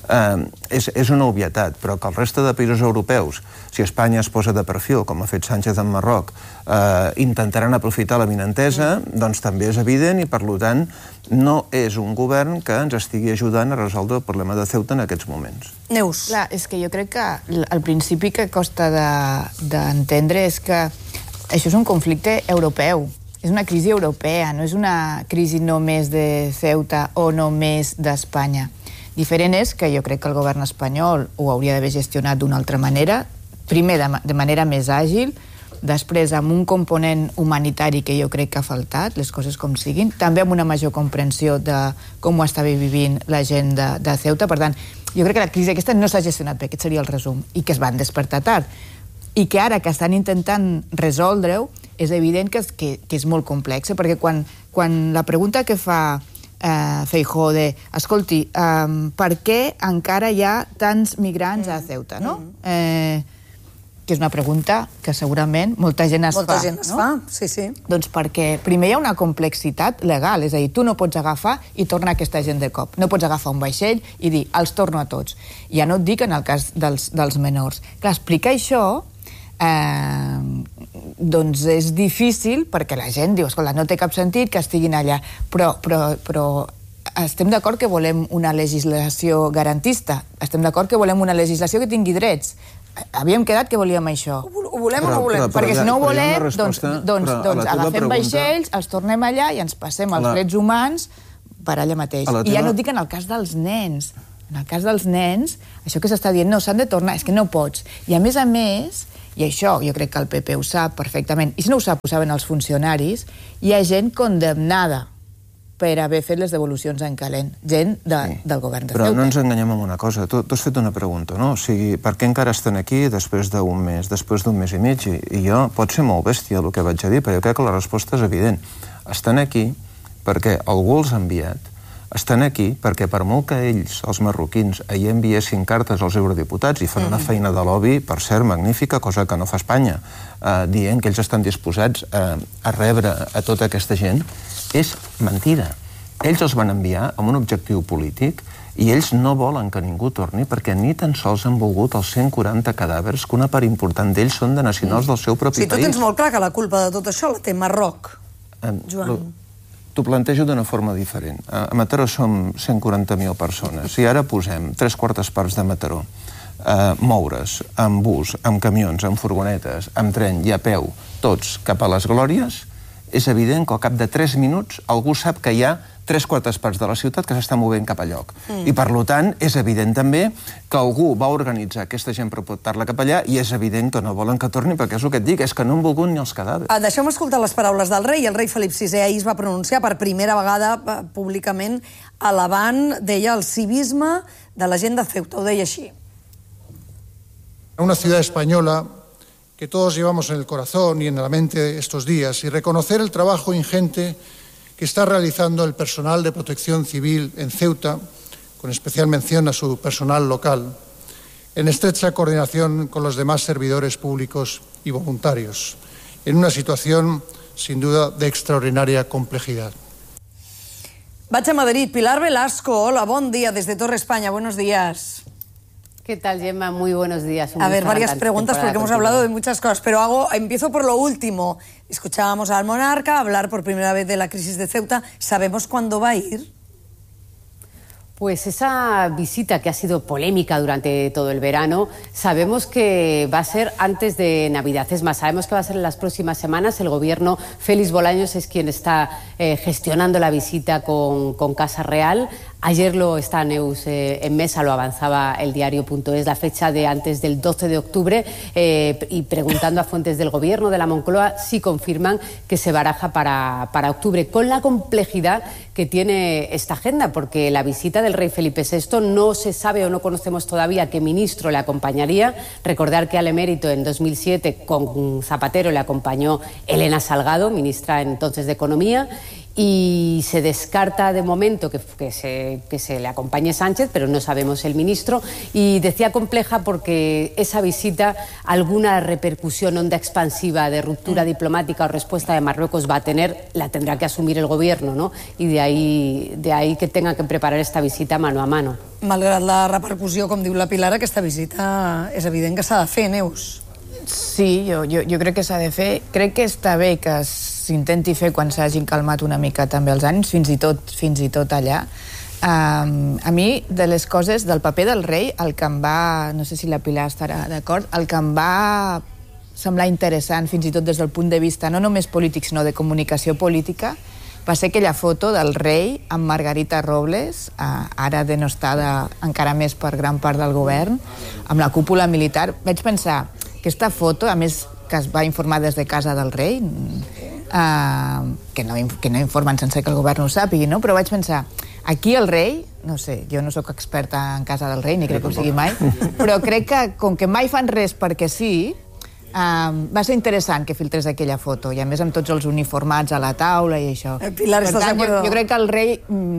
és una obvietat, però que el reste de països europeus, si Espanya es posa de perfil, com ha fet Sánchez en Marroc, intentaran aprofitar la vinentesa, doncs també és evident i, per tant, no és un govern que ens estigui ajudant a resoldre el problema de Ceuta en aquests moments. Neus. Clar, és que jo crec que el principi que costa d'entendre és que això és un conflicte europeu, és una crisi europea, no és una crisi només de Ceuta o només d'Espanya. Diferent és que jo crec que el govern espanyol ho hauria d'haver gestionat d'una altra manera, primer de manera més àgil, després amb un component humanitari que jo crec que ha faltat, les coses com siguin, també amb una major comprensió de com ho està vivint la gent de Ceuta. Per tant, jo crec que la crisi aquesta no s'ha gestionat bé, aquest seria el resum, i que es van despertar tard. I que ara que estan intentant resoldre-ho, és evident que és molt complex, perquè quan la pregunta que fa Feijóo de, escolti, per què encara hi ha tants migrants a Ceuta, no? Que és una pregunta que segurament molta gent es fa. Molta gent es fa, sí. Doncs perquè primer hi ha una complexitat legal, és a dir, tu no pots agafar i tornar aquesta gent de cop. No pots agafar un vaixell i dir, els torno a tots. Ja no et dic en el cas dels menors. Clar, explicar això doncs és difícil perquè la gent diu, escolta, no té cap sentit que estiguin allà, però estem d'acord que volem una legislació garantista, estem d'acord que volem una legislació que tingui drets. Havíem quedat que volíem això. Ho volem o no ho volem? Perquè si no ho volem, doncs agafem vaixells, els tornem allà i ens passem els drets humans per allà mateix. I ja no dic en el cas dels nens. En el cas dels nens, això que s'està dient, no, s'han de tornar, és que no pots. I a més, i això jo crec que el PP ho sap perfectament, i si no ho sap, ho saben els funcionaris, hi ha gent condemnada per haver fet les devolucions en calent. Gent del govern de Ceuta. Però no ens enganyem amb una cosa. Tu has fet una pregunta, no? O sigui, per què encara estan aquí després d'un mes, després d'un mes i mig? I jo, pot ser molt bèstia el que vaig a dir, però jo crec que la resposta és evident. Estan aquí perquè algú els ha enviat, estan aquí perquè per molt que ells, els marroquins, ahir enviessin cartes als eurodiputats i fan una feina de lobby, per cert, magnífica, cosa que no fa Espanya, dient que ells estan disposats a rebre a tota aquesta gent, és mentida. Ells els van enviar amb un objectiu polític i ells no volen que ningú torni perquè ni tan sols han volgut els 140 cadàvers, que una part important d'ells són de nacionals del seu propi país. Sí, tu tens molt clar que la culpa de tot això la té Marroc, Joan. T'ho plantejo d'una forma diferent. A Mataró som 140.000 persones. Si ara posem 3/4 parts de Mataró, moure's amb bus, amb camions, amb furgonetes, amb tren i a peu, tots cap a les Glòries, és evident que al cap de 3 minuts algú sap que hi ha 3/4 parts de la ciutat que s'està movent cap a lloc. I, per tant, és evident també que algú va organitzar aquesta gent per portar-la cap allà i és evident que no volen que torni, perquè és el que et dic, és que no han volgut ni els cadàvers. Deixeu-me escoltar les paraules del rei. El rei Felip VI ahir es va pronunciar per primera vegada públicament alabant, deia, el civisme de la gent de Ceuta. Ho deia així. Una ciudad española que todos llevamos en el corazón y en la mente estos días, y reconocer el trabajo ingente que está realizando el personal de protección civil en Ceuta, con especial mención a su personal local, en estrecha coordinación con los demás servidores públicos y voluntarios, en una situación, sin duda, de extraordinaria complejidad. Vaig a Madrid. Pilar Velasco, hola, buen día desde Torre España, buenos días. ¿Qué tal, Gemma? Muy buenos días. A ver, varias preguntas porque hemos hablado de muchas cosas, pero empiezo por lo último. Escuchábamos al monarca hablar por primera vez de la crisis de Ceuta. ¿Sabemos cuándo va a ir? Pues esa visita que ha sido polémica durante todo el verano, sabemos que va a ser antes de Navidad. Es más, sabemos que va a ser en las próximas semanas. El gobierno, Félix Bolaños es quien está gestionando la visita con Casa Real. Ayer está Neus en mesa, lo avanzaba el diario.es, la fecha de antes del 12 de octubre, y preguntando a fuentes del gobierno de la Moncloa si confirman que se baraja para octubre, con la complejidad que tiene esta agenda, porque la visita del rey Felipe VI no se sabe o no conocemos todavía qué ministro le acompañaría. Recordar que al emérito en 2007 con Zapatero le acompañó Elena Salgado, ministra entonces de Economía, y se descarta de momento que se le acompañe Sánchez, pero no sabemos el ministro. Y decía compleja porque esa visita alguna repercusión, onda expansiva de ruptura diplomática o respuesta de Marruecos va a tener, la tendrá que asumir el gobierno, ¿no? Y de ahí que tenga que preparar esta visita mano a mano. Malgrat la repercussió, com diu la Pilar, aquesta visita és evident que s'ha de fer, Neus. Sí, jo crec que s'ha de fer. Crec que està bé que s'intenti fer quan s'hagin calmat una mica també els ànims, fins i tot allà. A mi, de les coses del paper del rei, el que em va, no sé si la Pilar estarà d'acord, el que em va semblar interessant, fins i tot des del punt de vista no només polític, sinó de comunicació política, va ser aquella foto del rei amb Margarita Robles, ara denostada encara més per gran part del govern, amb la cúpula militar. Vaig pensar, aquesta foto, a més que es va informar des de casa del rei, que no informen sense que el govern ho sàpigui, no? Però vaig pensar, aquí el rei no sé, jo no sóc experta en casa del rei, ni crec que ho sigui mai, però crec que, com que mai fan res perquè sí, va ser interessant que filtrés aquella foto, i a més amb tots els uniformats a la taula i això. Pilar, estàs d'acord? Jo crec que el rei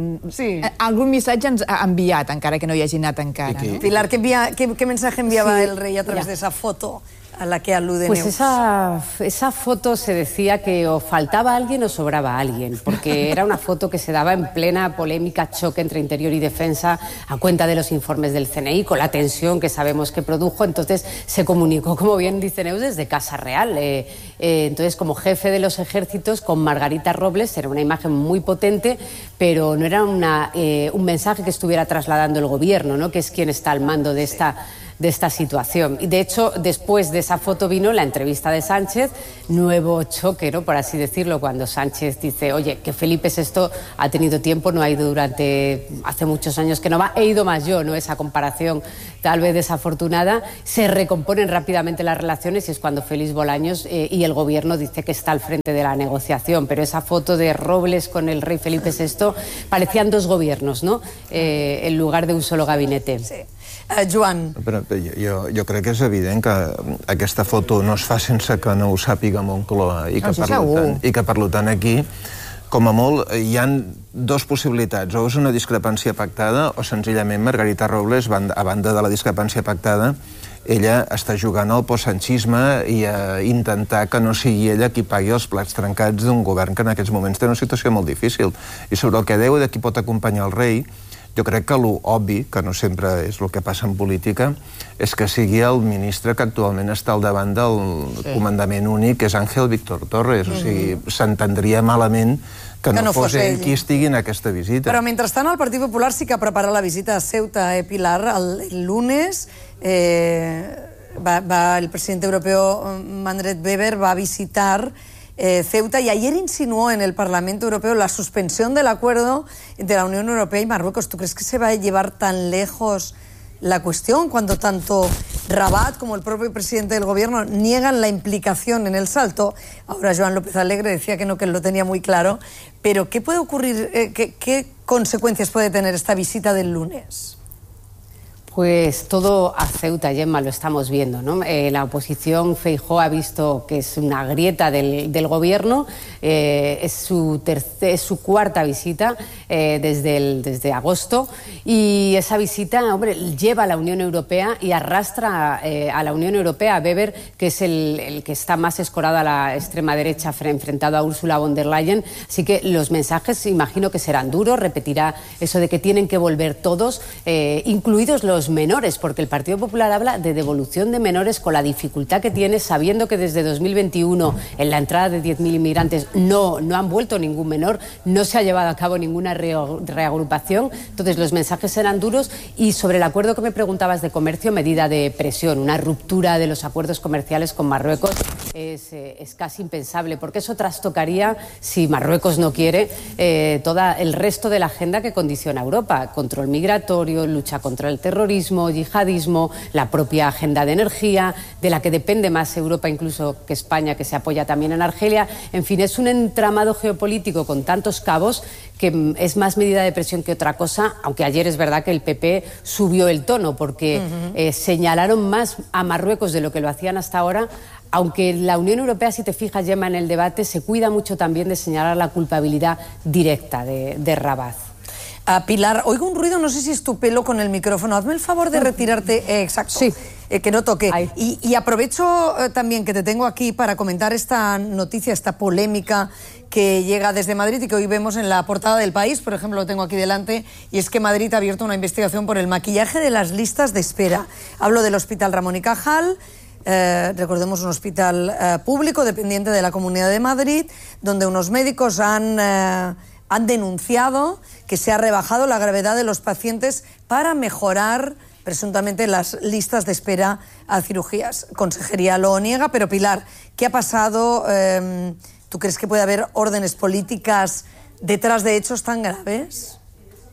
algun missatge ens ha enviat, encara que no hi hagi anat encara. Pilar, ¿qué mensaje enviaba el rey a través de esa foto a la que alude Pues Neus? esa foto se decía que o faltaba alguien o sobraba alguien, porque era una foto que se daba en plena polémica choque entre Interior y Defensa a cuenta de los informes del CNI, con la tensión que sabemos que produjo. Entonces se comunicó, como bien dice Neus, desde Casa Real. Entonces, como jefe de los ejércitos, con Margarita Robles, era una imagen muy potente, pero no era un mensaje que estuviera trasladando el gobierno, ¿no?, que es quien está al mando de esta situación. Y de hecho, después de esa foto vino la entrevista de Sánchez, nuevo choque, ¿no?, por así decirlo, cuando Sánchez dice, oye, que Felipe VI ha tenido tiempo, no ha ido hace muchos años que no va, he ido más yo, ¿no?, esa comparación tal vez desafortunada. Se recomponen rápidamente las relaciones y es cuando Félix Bolaños y el gobierno dice que está al frente de la negociación, pero esa foto de Robles con el rey Felipe VI parecían dos gobiernos, ¿no?, en lugar de un solo gabinete. Sí. Joan. Jo crec que és evident que aquesta foto no es fa sense que no ho sàpiga Moncloa i que per tant aquí, com a molt, hi ha dues possibilitats. O és una discrepància pactada o senzillament Margarita Robles, a banda de la discrepància pactada, ella està jugant al postsanchisme i a intentar que no sigui ella qui pagui els plats trencats d'un govern que en aquests moments té una situació molt difícil. I sobre el que deu i de qui pot acompanyar el rei, jo crec que l'obvi, que no sempre és el que passa en política, és que sigui el ministre que actualment està al davant del comandament únic, que és Ángel Víctor Torres. O sigui, s'entendria malament que no fos ell qui estigui en aquesta visita. Però mentrestant el Partit Popular sí que ha preparat la visita a Ceuta, Pilar. El lunes el presidente europeo Manfred Weber va a visitar Ceuta, y ayer insinuó en el Parlamento Europeo la suspensión del acuerdo entre la Unión Europea y Marruecos. ¿Tú crees que se va a llevar tan lejos la cuestión cuando tanto Rabat como el propio presidente del gobierno niegan la implicación en el salto? Ahora Joan López Alegre decía que no, que él lo tenía muy claro, pero ¿qué puede ocurrir, qué consecuencias puede tener esta visita del lunes? Pues todo a Ceuta, Gemma, lo estamos viendo, ¿no? La oposición, Feijóo, ha visto que es una grieta del gobierno, es su cuarta visita desde agosto, y esa visita, hombre, lleva a la Unión Europea y arrastra a la Unión Europea, a Weber, que es el que está más escorado a la extrema derecha, enfrentado a Ursula von der Leyen. Así que los mensajes, imagino que serán duros, repetirá eso de que tienen que volver todos, incluidos los menores, porque el Partido Popular habla de devolución de menores con la dificultad que tiene, sabiendo que desde 2021 en la entrada de 10.000 inmigrantes no han vuelto ningún menor, no se ha llevado a cabo ninguna reagrupación. Entonces los mensajes serán duros. Y sobre el acuerdo que me preguntabas de comercio, medida de presión, una ruptura de los acuerdos comerciales con Marruecos es casi impensable, porque eso trastocaría, si Marruecos no quiere, todo el resto de la agenda que condiciona a Europa: control migratorio, lucha contra el terrorismo, yihadismo, la propia agenda de energía, de la que depende más Europa incluso que España, que se apoya también en Argelia. En fin, es un entramado geopolítico con tantos cabos que es más medida de presión que otra cosa, aunque ayer es verdad que el PP subió el tono, porque señalaron más a Marruecos de lo que lo hacían hasta ahora, aunque la Unión Europea, si te fijas, Gemma, en el debate, se cuida mucho también de señalar la culpabilidad directa de Rabat. Pilar, oigo un ruido, no sé si es tu pelo con el micrófono. Hazme el favor de retirarte, exacto, sí. Que no toque. Y aprovecho también que te tengo aquí para comentar esta noticia, esta polémica que llega desde Madrid y que hoy vemos en la portada del País. Por ejemplo, lo tengo aquí delante, y es que Madrid ha abierto una investigación por el maquillaje de las listas de espera. Hablo del Hospital Ramón y Cajal. Recordemos, un hospital público dependiente de la Comunidad de Madrid, donde unos médicos han denunciado que se ha rebajado la gravedad de los pacientes para mejorar presuntamente las listas de espera a cirugías. Consejería lo niega, pero Pilar, ¿qué ha pasado? ¿Tú crees que puede haber órdenes políticas detrás de hechos tan graves?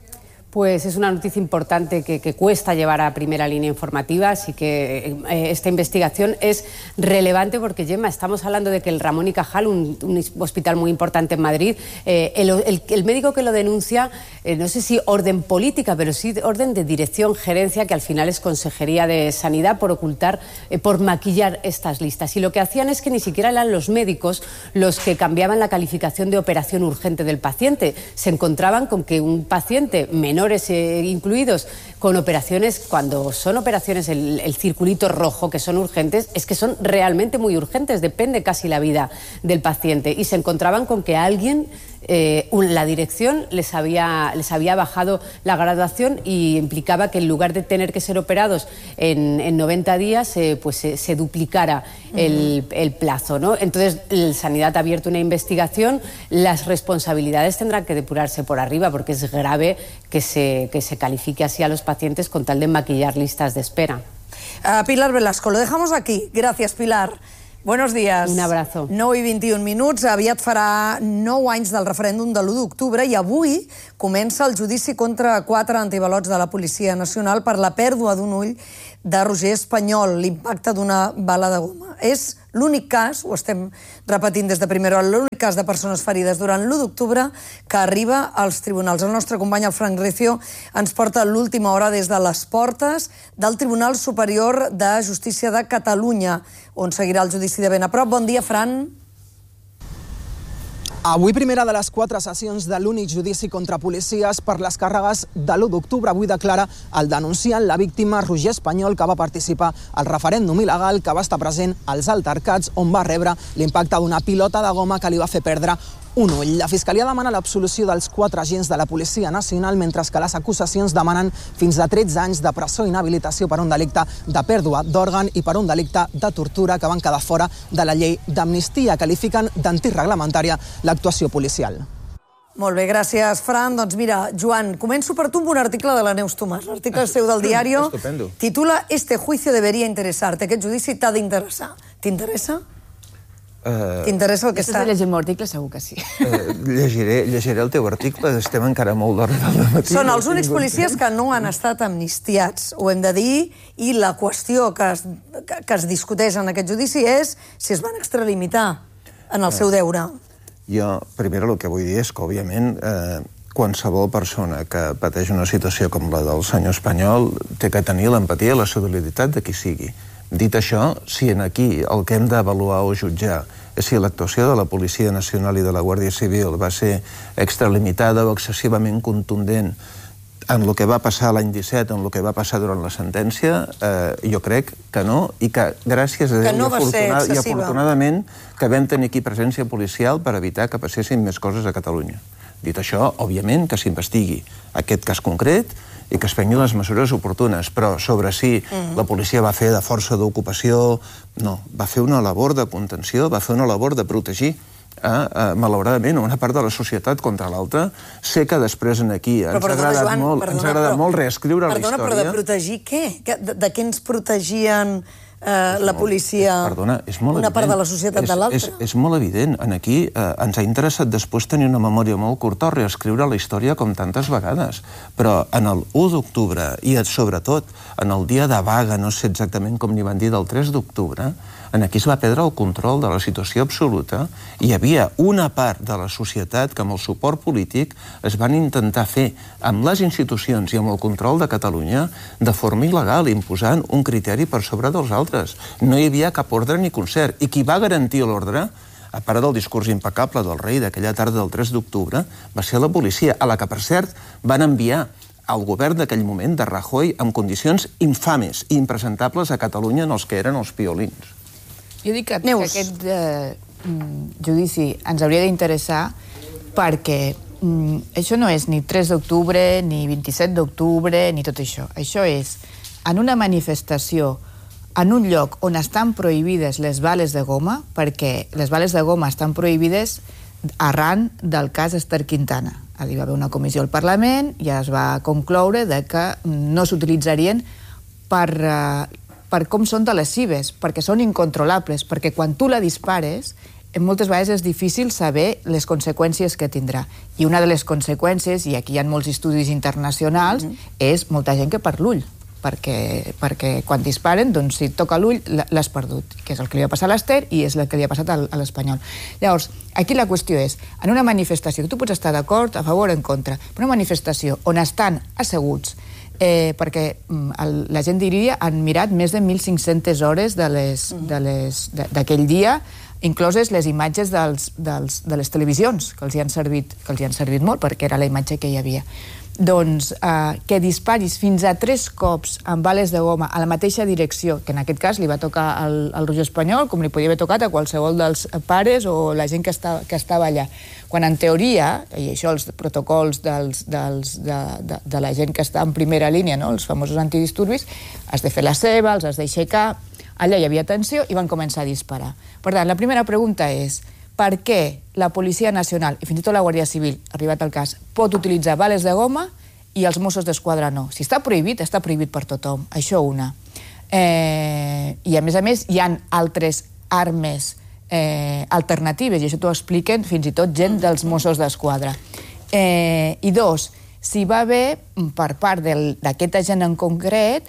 Pues es una noticia importante que cuesta llevar a primera línea informativa, así que esta investigación es relevante porque, Gemma, estamos hablando de que el Ramón y Cajal, un hospital muy importante en Madrid, el médico que lo denuncia, no sé si orden política, pero sí orden de dirección, gerencia, que al final es Consejería de Sanidad, por ocultar, por maquillar estas listas. Y lo que hacían es que ni siquiera eran los médicos los que cambiaban la calificación de operación urgente del paciente. Se encontraban con que un paciente menor incluidos con operaciones, cuando son operaciones el circulito rojo, que son urgentes, es que son realmente muy urgentes, depende casi la vida del paciente, y se encontraban con que alguien, la dirección les había bajado la graduación y implicaba que en lugar de tener que ser operados en 90 días, pues se duplicara el plazo, ¿no? Entonces, Sanidad ha abierto una investigación, las responsabilidades tendrán que depurarse por arriba, porque es grave que se califique así a los pacientes con tal de maquillar listas de espera. Pilar Velasco, lo dejamos aquí. Gracias, Pilar. Buenos dies. Un abrazo. 9:21 minuts. Aviat farà 9 anys del referèndum de l'1 d'octubre i avui comença el judici contra 4 antibalots de la Policia Nacional per la pèrdua d'un ull de Roger Espanyol, l'impacte d'una bala de goma. És l'únic cas, ho estem repetint des de primera hora, l'únic cas de persones ferides durant l'1 d'octubre que arriba als tribunals. El nostre company, el Frank Recio, ens porta l'última hora des de les portes del Tribunal Superior de Justícia de Catalunya, on seguirà el judici de ben a prop. Bon dia, Fran. Avui primera de les 4 sessions de l'únic judici contra policies per les càrregues de l'1 d'octubre. Avui declara el denunciant, la víctima, Roger Espanyol, que va participar al referèndum il·legal, que va estar present als altercats, on va rebre l'impacte d'una pilota de goma que li va fer perdre un ull. La Fiscalia demana l'absolució dels 4 agents de la Policia Nacional, mentre que les acusacions demanen fins a 13 anys de presó i inhabilitació per un delicte de pèrdua d'òrgan i per un delicte de tortura que van quedar fora de la llei d'amnistia. Qualifiquen d'antireglamentària l'actuació policial. Molt bé, gràcies, Fran. Doncs mira, Joan, començo per tu amb un article de la Neus Tomàs. L'article seu del Diario titula «Este juicio debería interesarte». Aquest judici t'ha d'interessar. T'interessa? T'interessa el que està... Si llegir el meu article, segur que sí. Llegiré el teu article, estem encara molt d'hora del matí. Són els únics policies que no han estat amnistiats, ho hem de dir, i la qüestió que es discuteix en aquest judici és si es van extralimitar en el seu deure. Jo, primer, el que vull dir és que, òbviament, qualsevol persona que pateix una situació com la del senyor Espanyol té que tenir l'empatia i la solidaritat de qui sigui. Dit això, si aquí el que hem d'avaluar o jutjar és si l'actuació de la Policia Nacional i de la Guàrdia Civil va ser extralimitada o excessivament contundent en el que va passar l'any 17, en el que va passar durant la sentència, jo crec que no, i que gràcies a Déu i afortunadament que vam tenir aquí presència policial per evitar que passessin més coses a Catalunya. Dit això, òbviament, que s'investigui aquest cas concret i que es prenguin les mesures oportunes, però sobre si la policia va fer de força d'ocupació, no, va fer una labor de contenció, va fer una labor de protegir, malauradament, una part de la societat contra l'altra. Sé que després aquí ens ha agradat molt reescriure la història. Perdona, però de protegir què? De què ens protegien la policia una part de la societat de l'altra? És molt evident. Aquí ens ha interessat després tenir una memòria molt curta o reescriure la història com tantes vegades. Però en el 1 d'octubre i sobretot en el dia de vaga, no sé exactament com n'hi van dir, del 3 d'octubre, aquí es va perdre el control de la situació absoluta i hi havia una part de la societat que amb el suport polític es van intentar fer amb les institucions i amb el control de Catalunya de forma il·legal, imposant un criteri per sobre dels altres. No hi havia cap ordre ni concert. I qui va garantir l'ordre, a part del discurs impecable del rei d'aquella tarda del 3 d'octubre, va ser la policia, a la que, per cert, van enviar al govern d'aquell moment de Rajoy amb condicions infames i impresentables a Catalunya en els que eren els piolins. Jo dic que aquest judici ens hauria d'interessar perquè això no és ni 3 d'octubre, ni 27 d'octubre, ni tot això. Això és en una manifestació, en un lloc on estan prohibides les bales de goma, perquè les bales de goma estan prohibides arran del cas Ester Quintana. Hi va haver una comissió al Parlament i es va concloure que no s'utilitzarien per com són de lesives, perquè són incontrolables, perquè quan tu la dispares moltes vegades és difícil saber les conseqüències que tindrà. I una de les conseqüències, i aquí hi ha molts estudis internacionals, és molta gent que perd l'ull. Perquè quan disparen, doncs, si et toca l'ull, l'has perdut, que és el que li va passar a l'Ester i és el que li ha passat a l'Espanyol. Llavors, aquí la qüestió és, en una manifestació, que tu pots estar d'acord, a favor o en contra, però una manifestació on estan asseguts, perquè la gent diria han mirat més de 1.500 hores d'aquell dia, incloses les imatges de les televisions, que els hi han servit molt, perquè era la imatge que hi havia. Doncs que disparis fins a 3 cops amb bales de goma a la mateixa direcció, que en aquest cas li va tocar al Roger Espanyol, com li podia haver tocat a qualsevol dels pares o la gent que estava allà. Quan en teoria, i això els protocols de la gent que està en primera línia, els famosos antidisturbis, has de fer la seva, els has d'aixecar, allà hi havia tensió i van començar a disparar. Per tant, la primera pregunta és per què la Policia Nacional i fins i tot la Guàrdia Civil, arribat al cas, pot utilitzar bales de goma i els Mossos d'Esquadra no? Si està prohibit per tothom. Això una. I a més, hi ha altres armes alternatives, i això t'ho expliquen fins i tot gent dels Mossos d'Esquadra. I 2, si va haver, per part d'aquest agent en concret,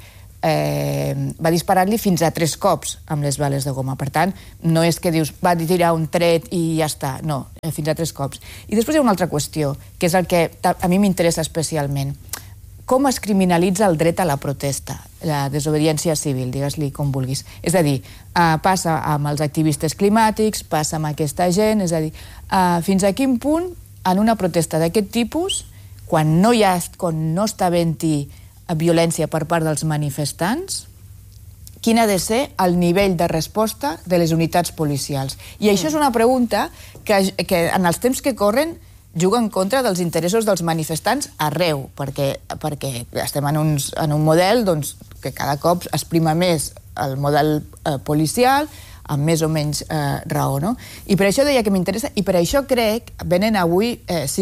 va disparar-li fins a 3 cops amb les bales de goma. Per tant, no és que dius va tirar un tret i ja està. No, fins a 3 cops. I després hi ha una altra qüestió, que és el que a mi m'interessa especialment. Com es criminalitza el dret a la protesta, la desobediència civil, digues-li com vulguis. És a dir, passa amb els activistes climàtics, passa amb aquesta gent, és a dir, fins a quin punt en una protesta d'aquest tipus, quan no està havent-hi violència per part dels manifestants, quin ha de ser el nivell de resposta de les unitats policials. I això és una pregunta que en els temps que corren juga en contra dels interessos dels manifestants arreu, perquè estem en un model que cada cop es prima més el model policial, amb més o menys raó. I per això deia que m'interessa, i per això crec, venen avui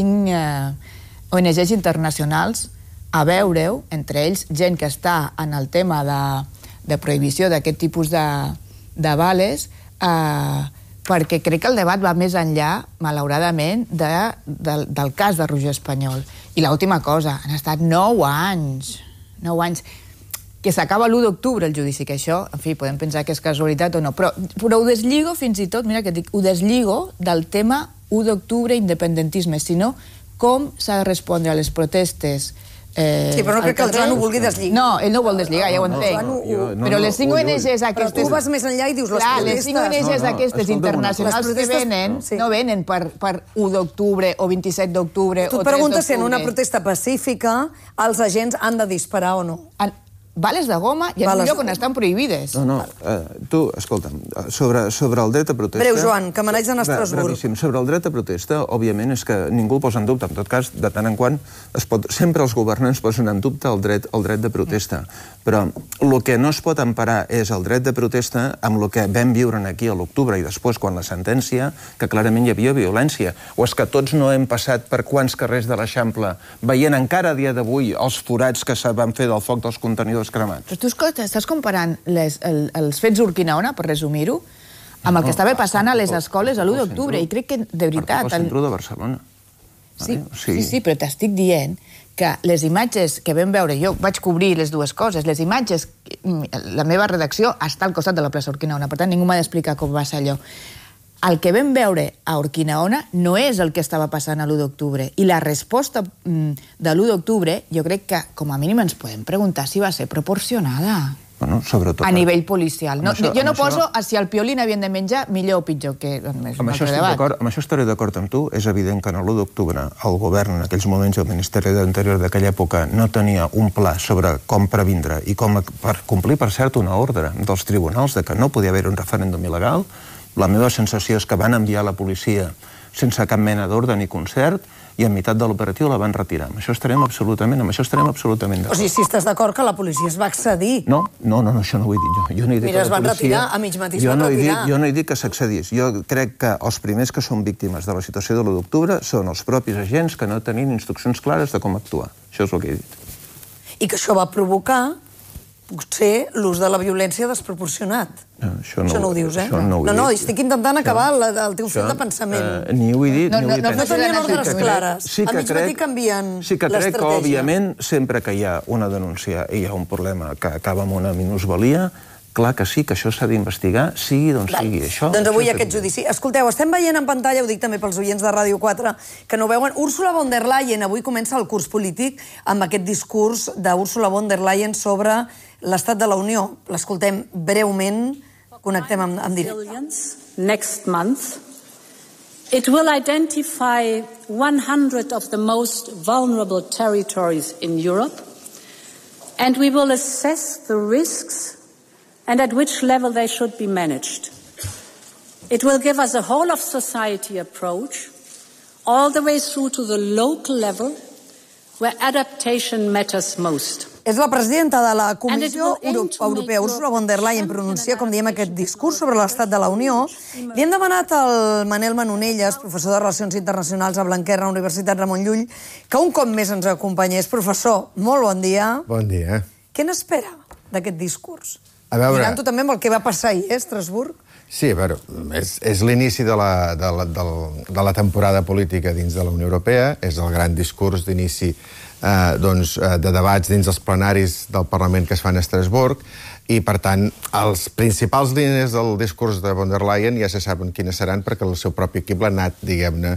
5 ONGs internacionals a veure-ho, entre ells gent que està en el tema de prohibició d'aquest tipus de bales, perquè crec que el debat va més enllà, malauradament, del cas de Roger Espanyol. I l'última cosa, han estat 9 anys, que s'acaba l'1 d'octubre el judici, que això, en fi, podem pensar que és casualitat o no, però ho deslligo fins i tot, mira que dic, ho deslligo del tema 1 d'octubre independentisme, sinó com s'ha de respondre a les protestes. Sí, però no crec que el Joan ho vulgui deslligar. No, ell no ho vol deslligar, ja ho entenc. Però les 5 ONGs aquestes... Però tu vas més enllà i dius les protestes. Les 5 ONGs aquestes internacionals que venen, no venen per 1 d'octubre o 27 d'octubre o 3 d'octubre. Tu et preguntes si en una protesta pacífica els agents han de disparar o no. Bales de goma i en un lloc on estan prohibides. No, tu, escolta'm, sobre el dret a protesta... Breu, Joan, que me n'haig d'anar a Estrasburg. Brevíssim. Sobre el dret a protesta, òbviament, és que ningú el posa en dubte. En tot cas, de tant en quant, sempre els governants posen en dubte el dret de protesta. Però el que no es pot emparar és el dret de protesta amb el que vam viure aquí a l'octubre i després, quan la sentència, que clarament hi havia violència. O és que tots no hem passat per quants carrers de l'Eixample veient encara a dia d'avui els forats que se van fer del foc dels contenidors cremats. Però tu estàs comparant els fets d'Urquinaona, per resumir-ho, amb el que estava passant a les escoles a l'1 d'octubre, i crec que, de veritat... Perquè el centre de Barcelona. Sí, però t'estic dient que les imatges que vam veure, jo vaig cobrir les dues coses, les imatges, la meva redacció està al costat de la plaça Urquinaona, per tant ningú m'ha d'explicar com va ser allò. El que vam veure a Urquinaona no és el que estava passant a l'1 d'octubre. I la resposta de l'1 d'octubre, jo crec que, com a mínim, ens podem preguntar si va ser proporcionada. Bueno, sobretot... A nivell policial. Jo no poso si el piolí n'havien de menjar millor o pitjor, que és un altre debat. Amb això estaré d'acord amb tu. És evident que l'1 d'octubre el govern, en aquells moments, el Ministeri de l'Interior d'aquella època, no tenia un pla sobre com previndre i com per complir, per cert, una ordre dels tribunals de que no podia haver un referèndum il·legal. La meva sensació és que van enviar la policia sense cap mena d'ordre ni concert i en meitat de l'operatiu la van retirar. Amb això estarem absolutament d'acord. O sigui, si estàs d'acord que la policia es va excedir. No, això no ho he dit jo. Mira, es van retirar, a mig matí es van retirar. Jo no he dit que s'excedís. Jo crec que els primers que són víctimes de la situació de l'1 d'octubre són els propis agents que no tenien instruccions clares de com actuar. Això és el que he dit. I que això va provocar, potser, l'ús de la violència desproporcionat. Això no ho dius, eh? No, estic intentant acabar el teu fil de pensament. Ni ho he dit, ni ho he dit. No tenien ordres clares. A mig matí canvien l'estratègia. Sí que crec que, òbviament, sempre que hi ha una denúncia i hi ha un problema que acaba amb una minusvalia, clar que sí, que això s'ha d'investigar, sigui d'on sigui. Doncs avui aquest judici. Escolteu, estem veient en pantalla, ho dic també pels oients de Ràdio 4, que no veuen, Ursula von der Leyen. Avui comença el curs polític amb aquest discurs d'Ursula von der Leyen sobre l'estat de la Unió. L'escoltem breument, connectem en directe. Next month, it will identify 100 of the most vulnerable territories in Europe, and we will assess the risks and at which level they should be managed. It will give us a whole-of-society approach, all the way through to the local level, where adaptation matters most. És la presidenta de la Comissió Europea, Ursula von der Leyen, pronuncia, com diem, aquest discurs sobre l'estat de la Unió. Li hem demanat al Manel Manonelles, professor de Relacions Internacionals a Blanquerna, Universitat Ramon Llull, que un cop més ens acompanyés. Professor, molt bon dia. Bon dia. Què n'espera d'aquest discurs? A veure... Mirant-ho també amb el que va passar ahir, a Estrasburg. Sí, a veure, és l'inici de la temporada política dins de la Unió Europea, és el gran discurs d'inici de debats dins els plenaris del Parlament que es fan a Estrasburg, i, per tant, els principals línies del discurs de von der Leyen ja se saben quines seran perquè el seu propi equip l'ha anat, diguem-ne,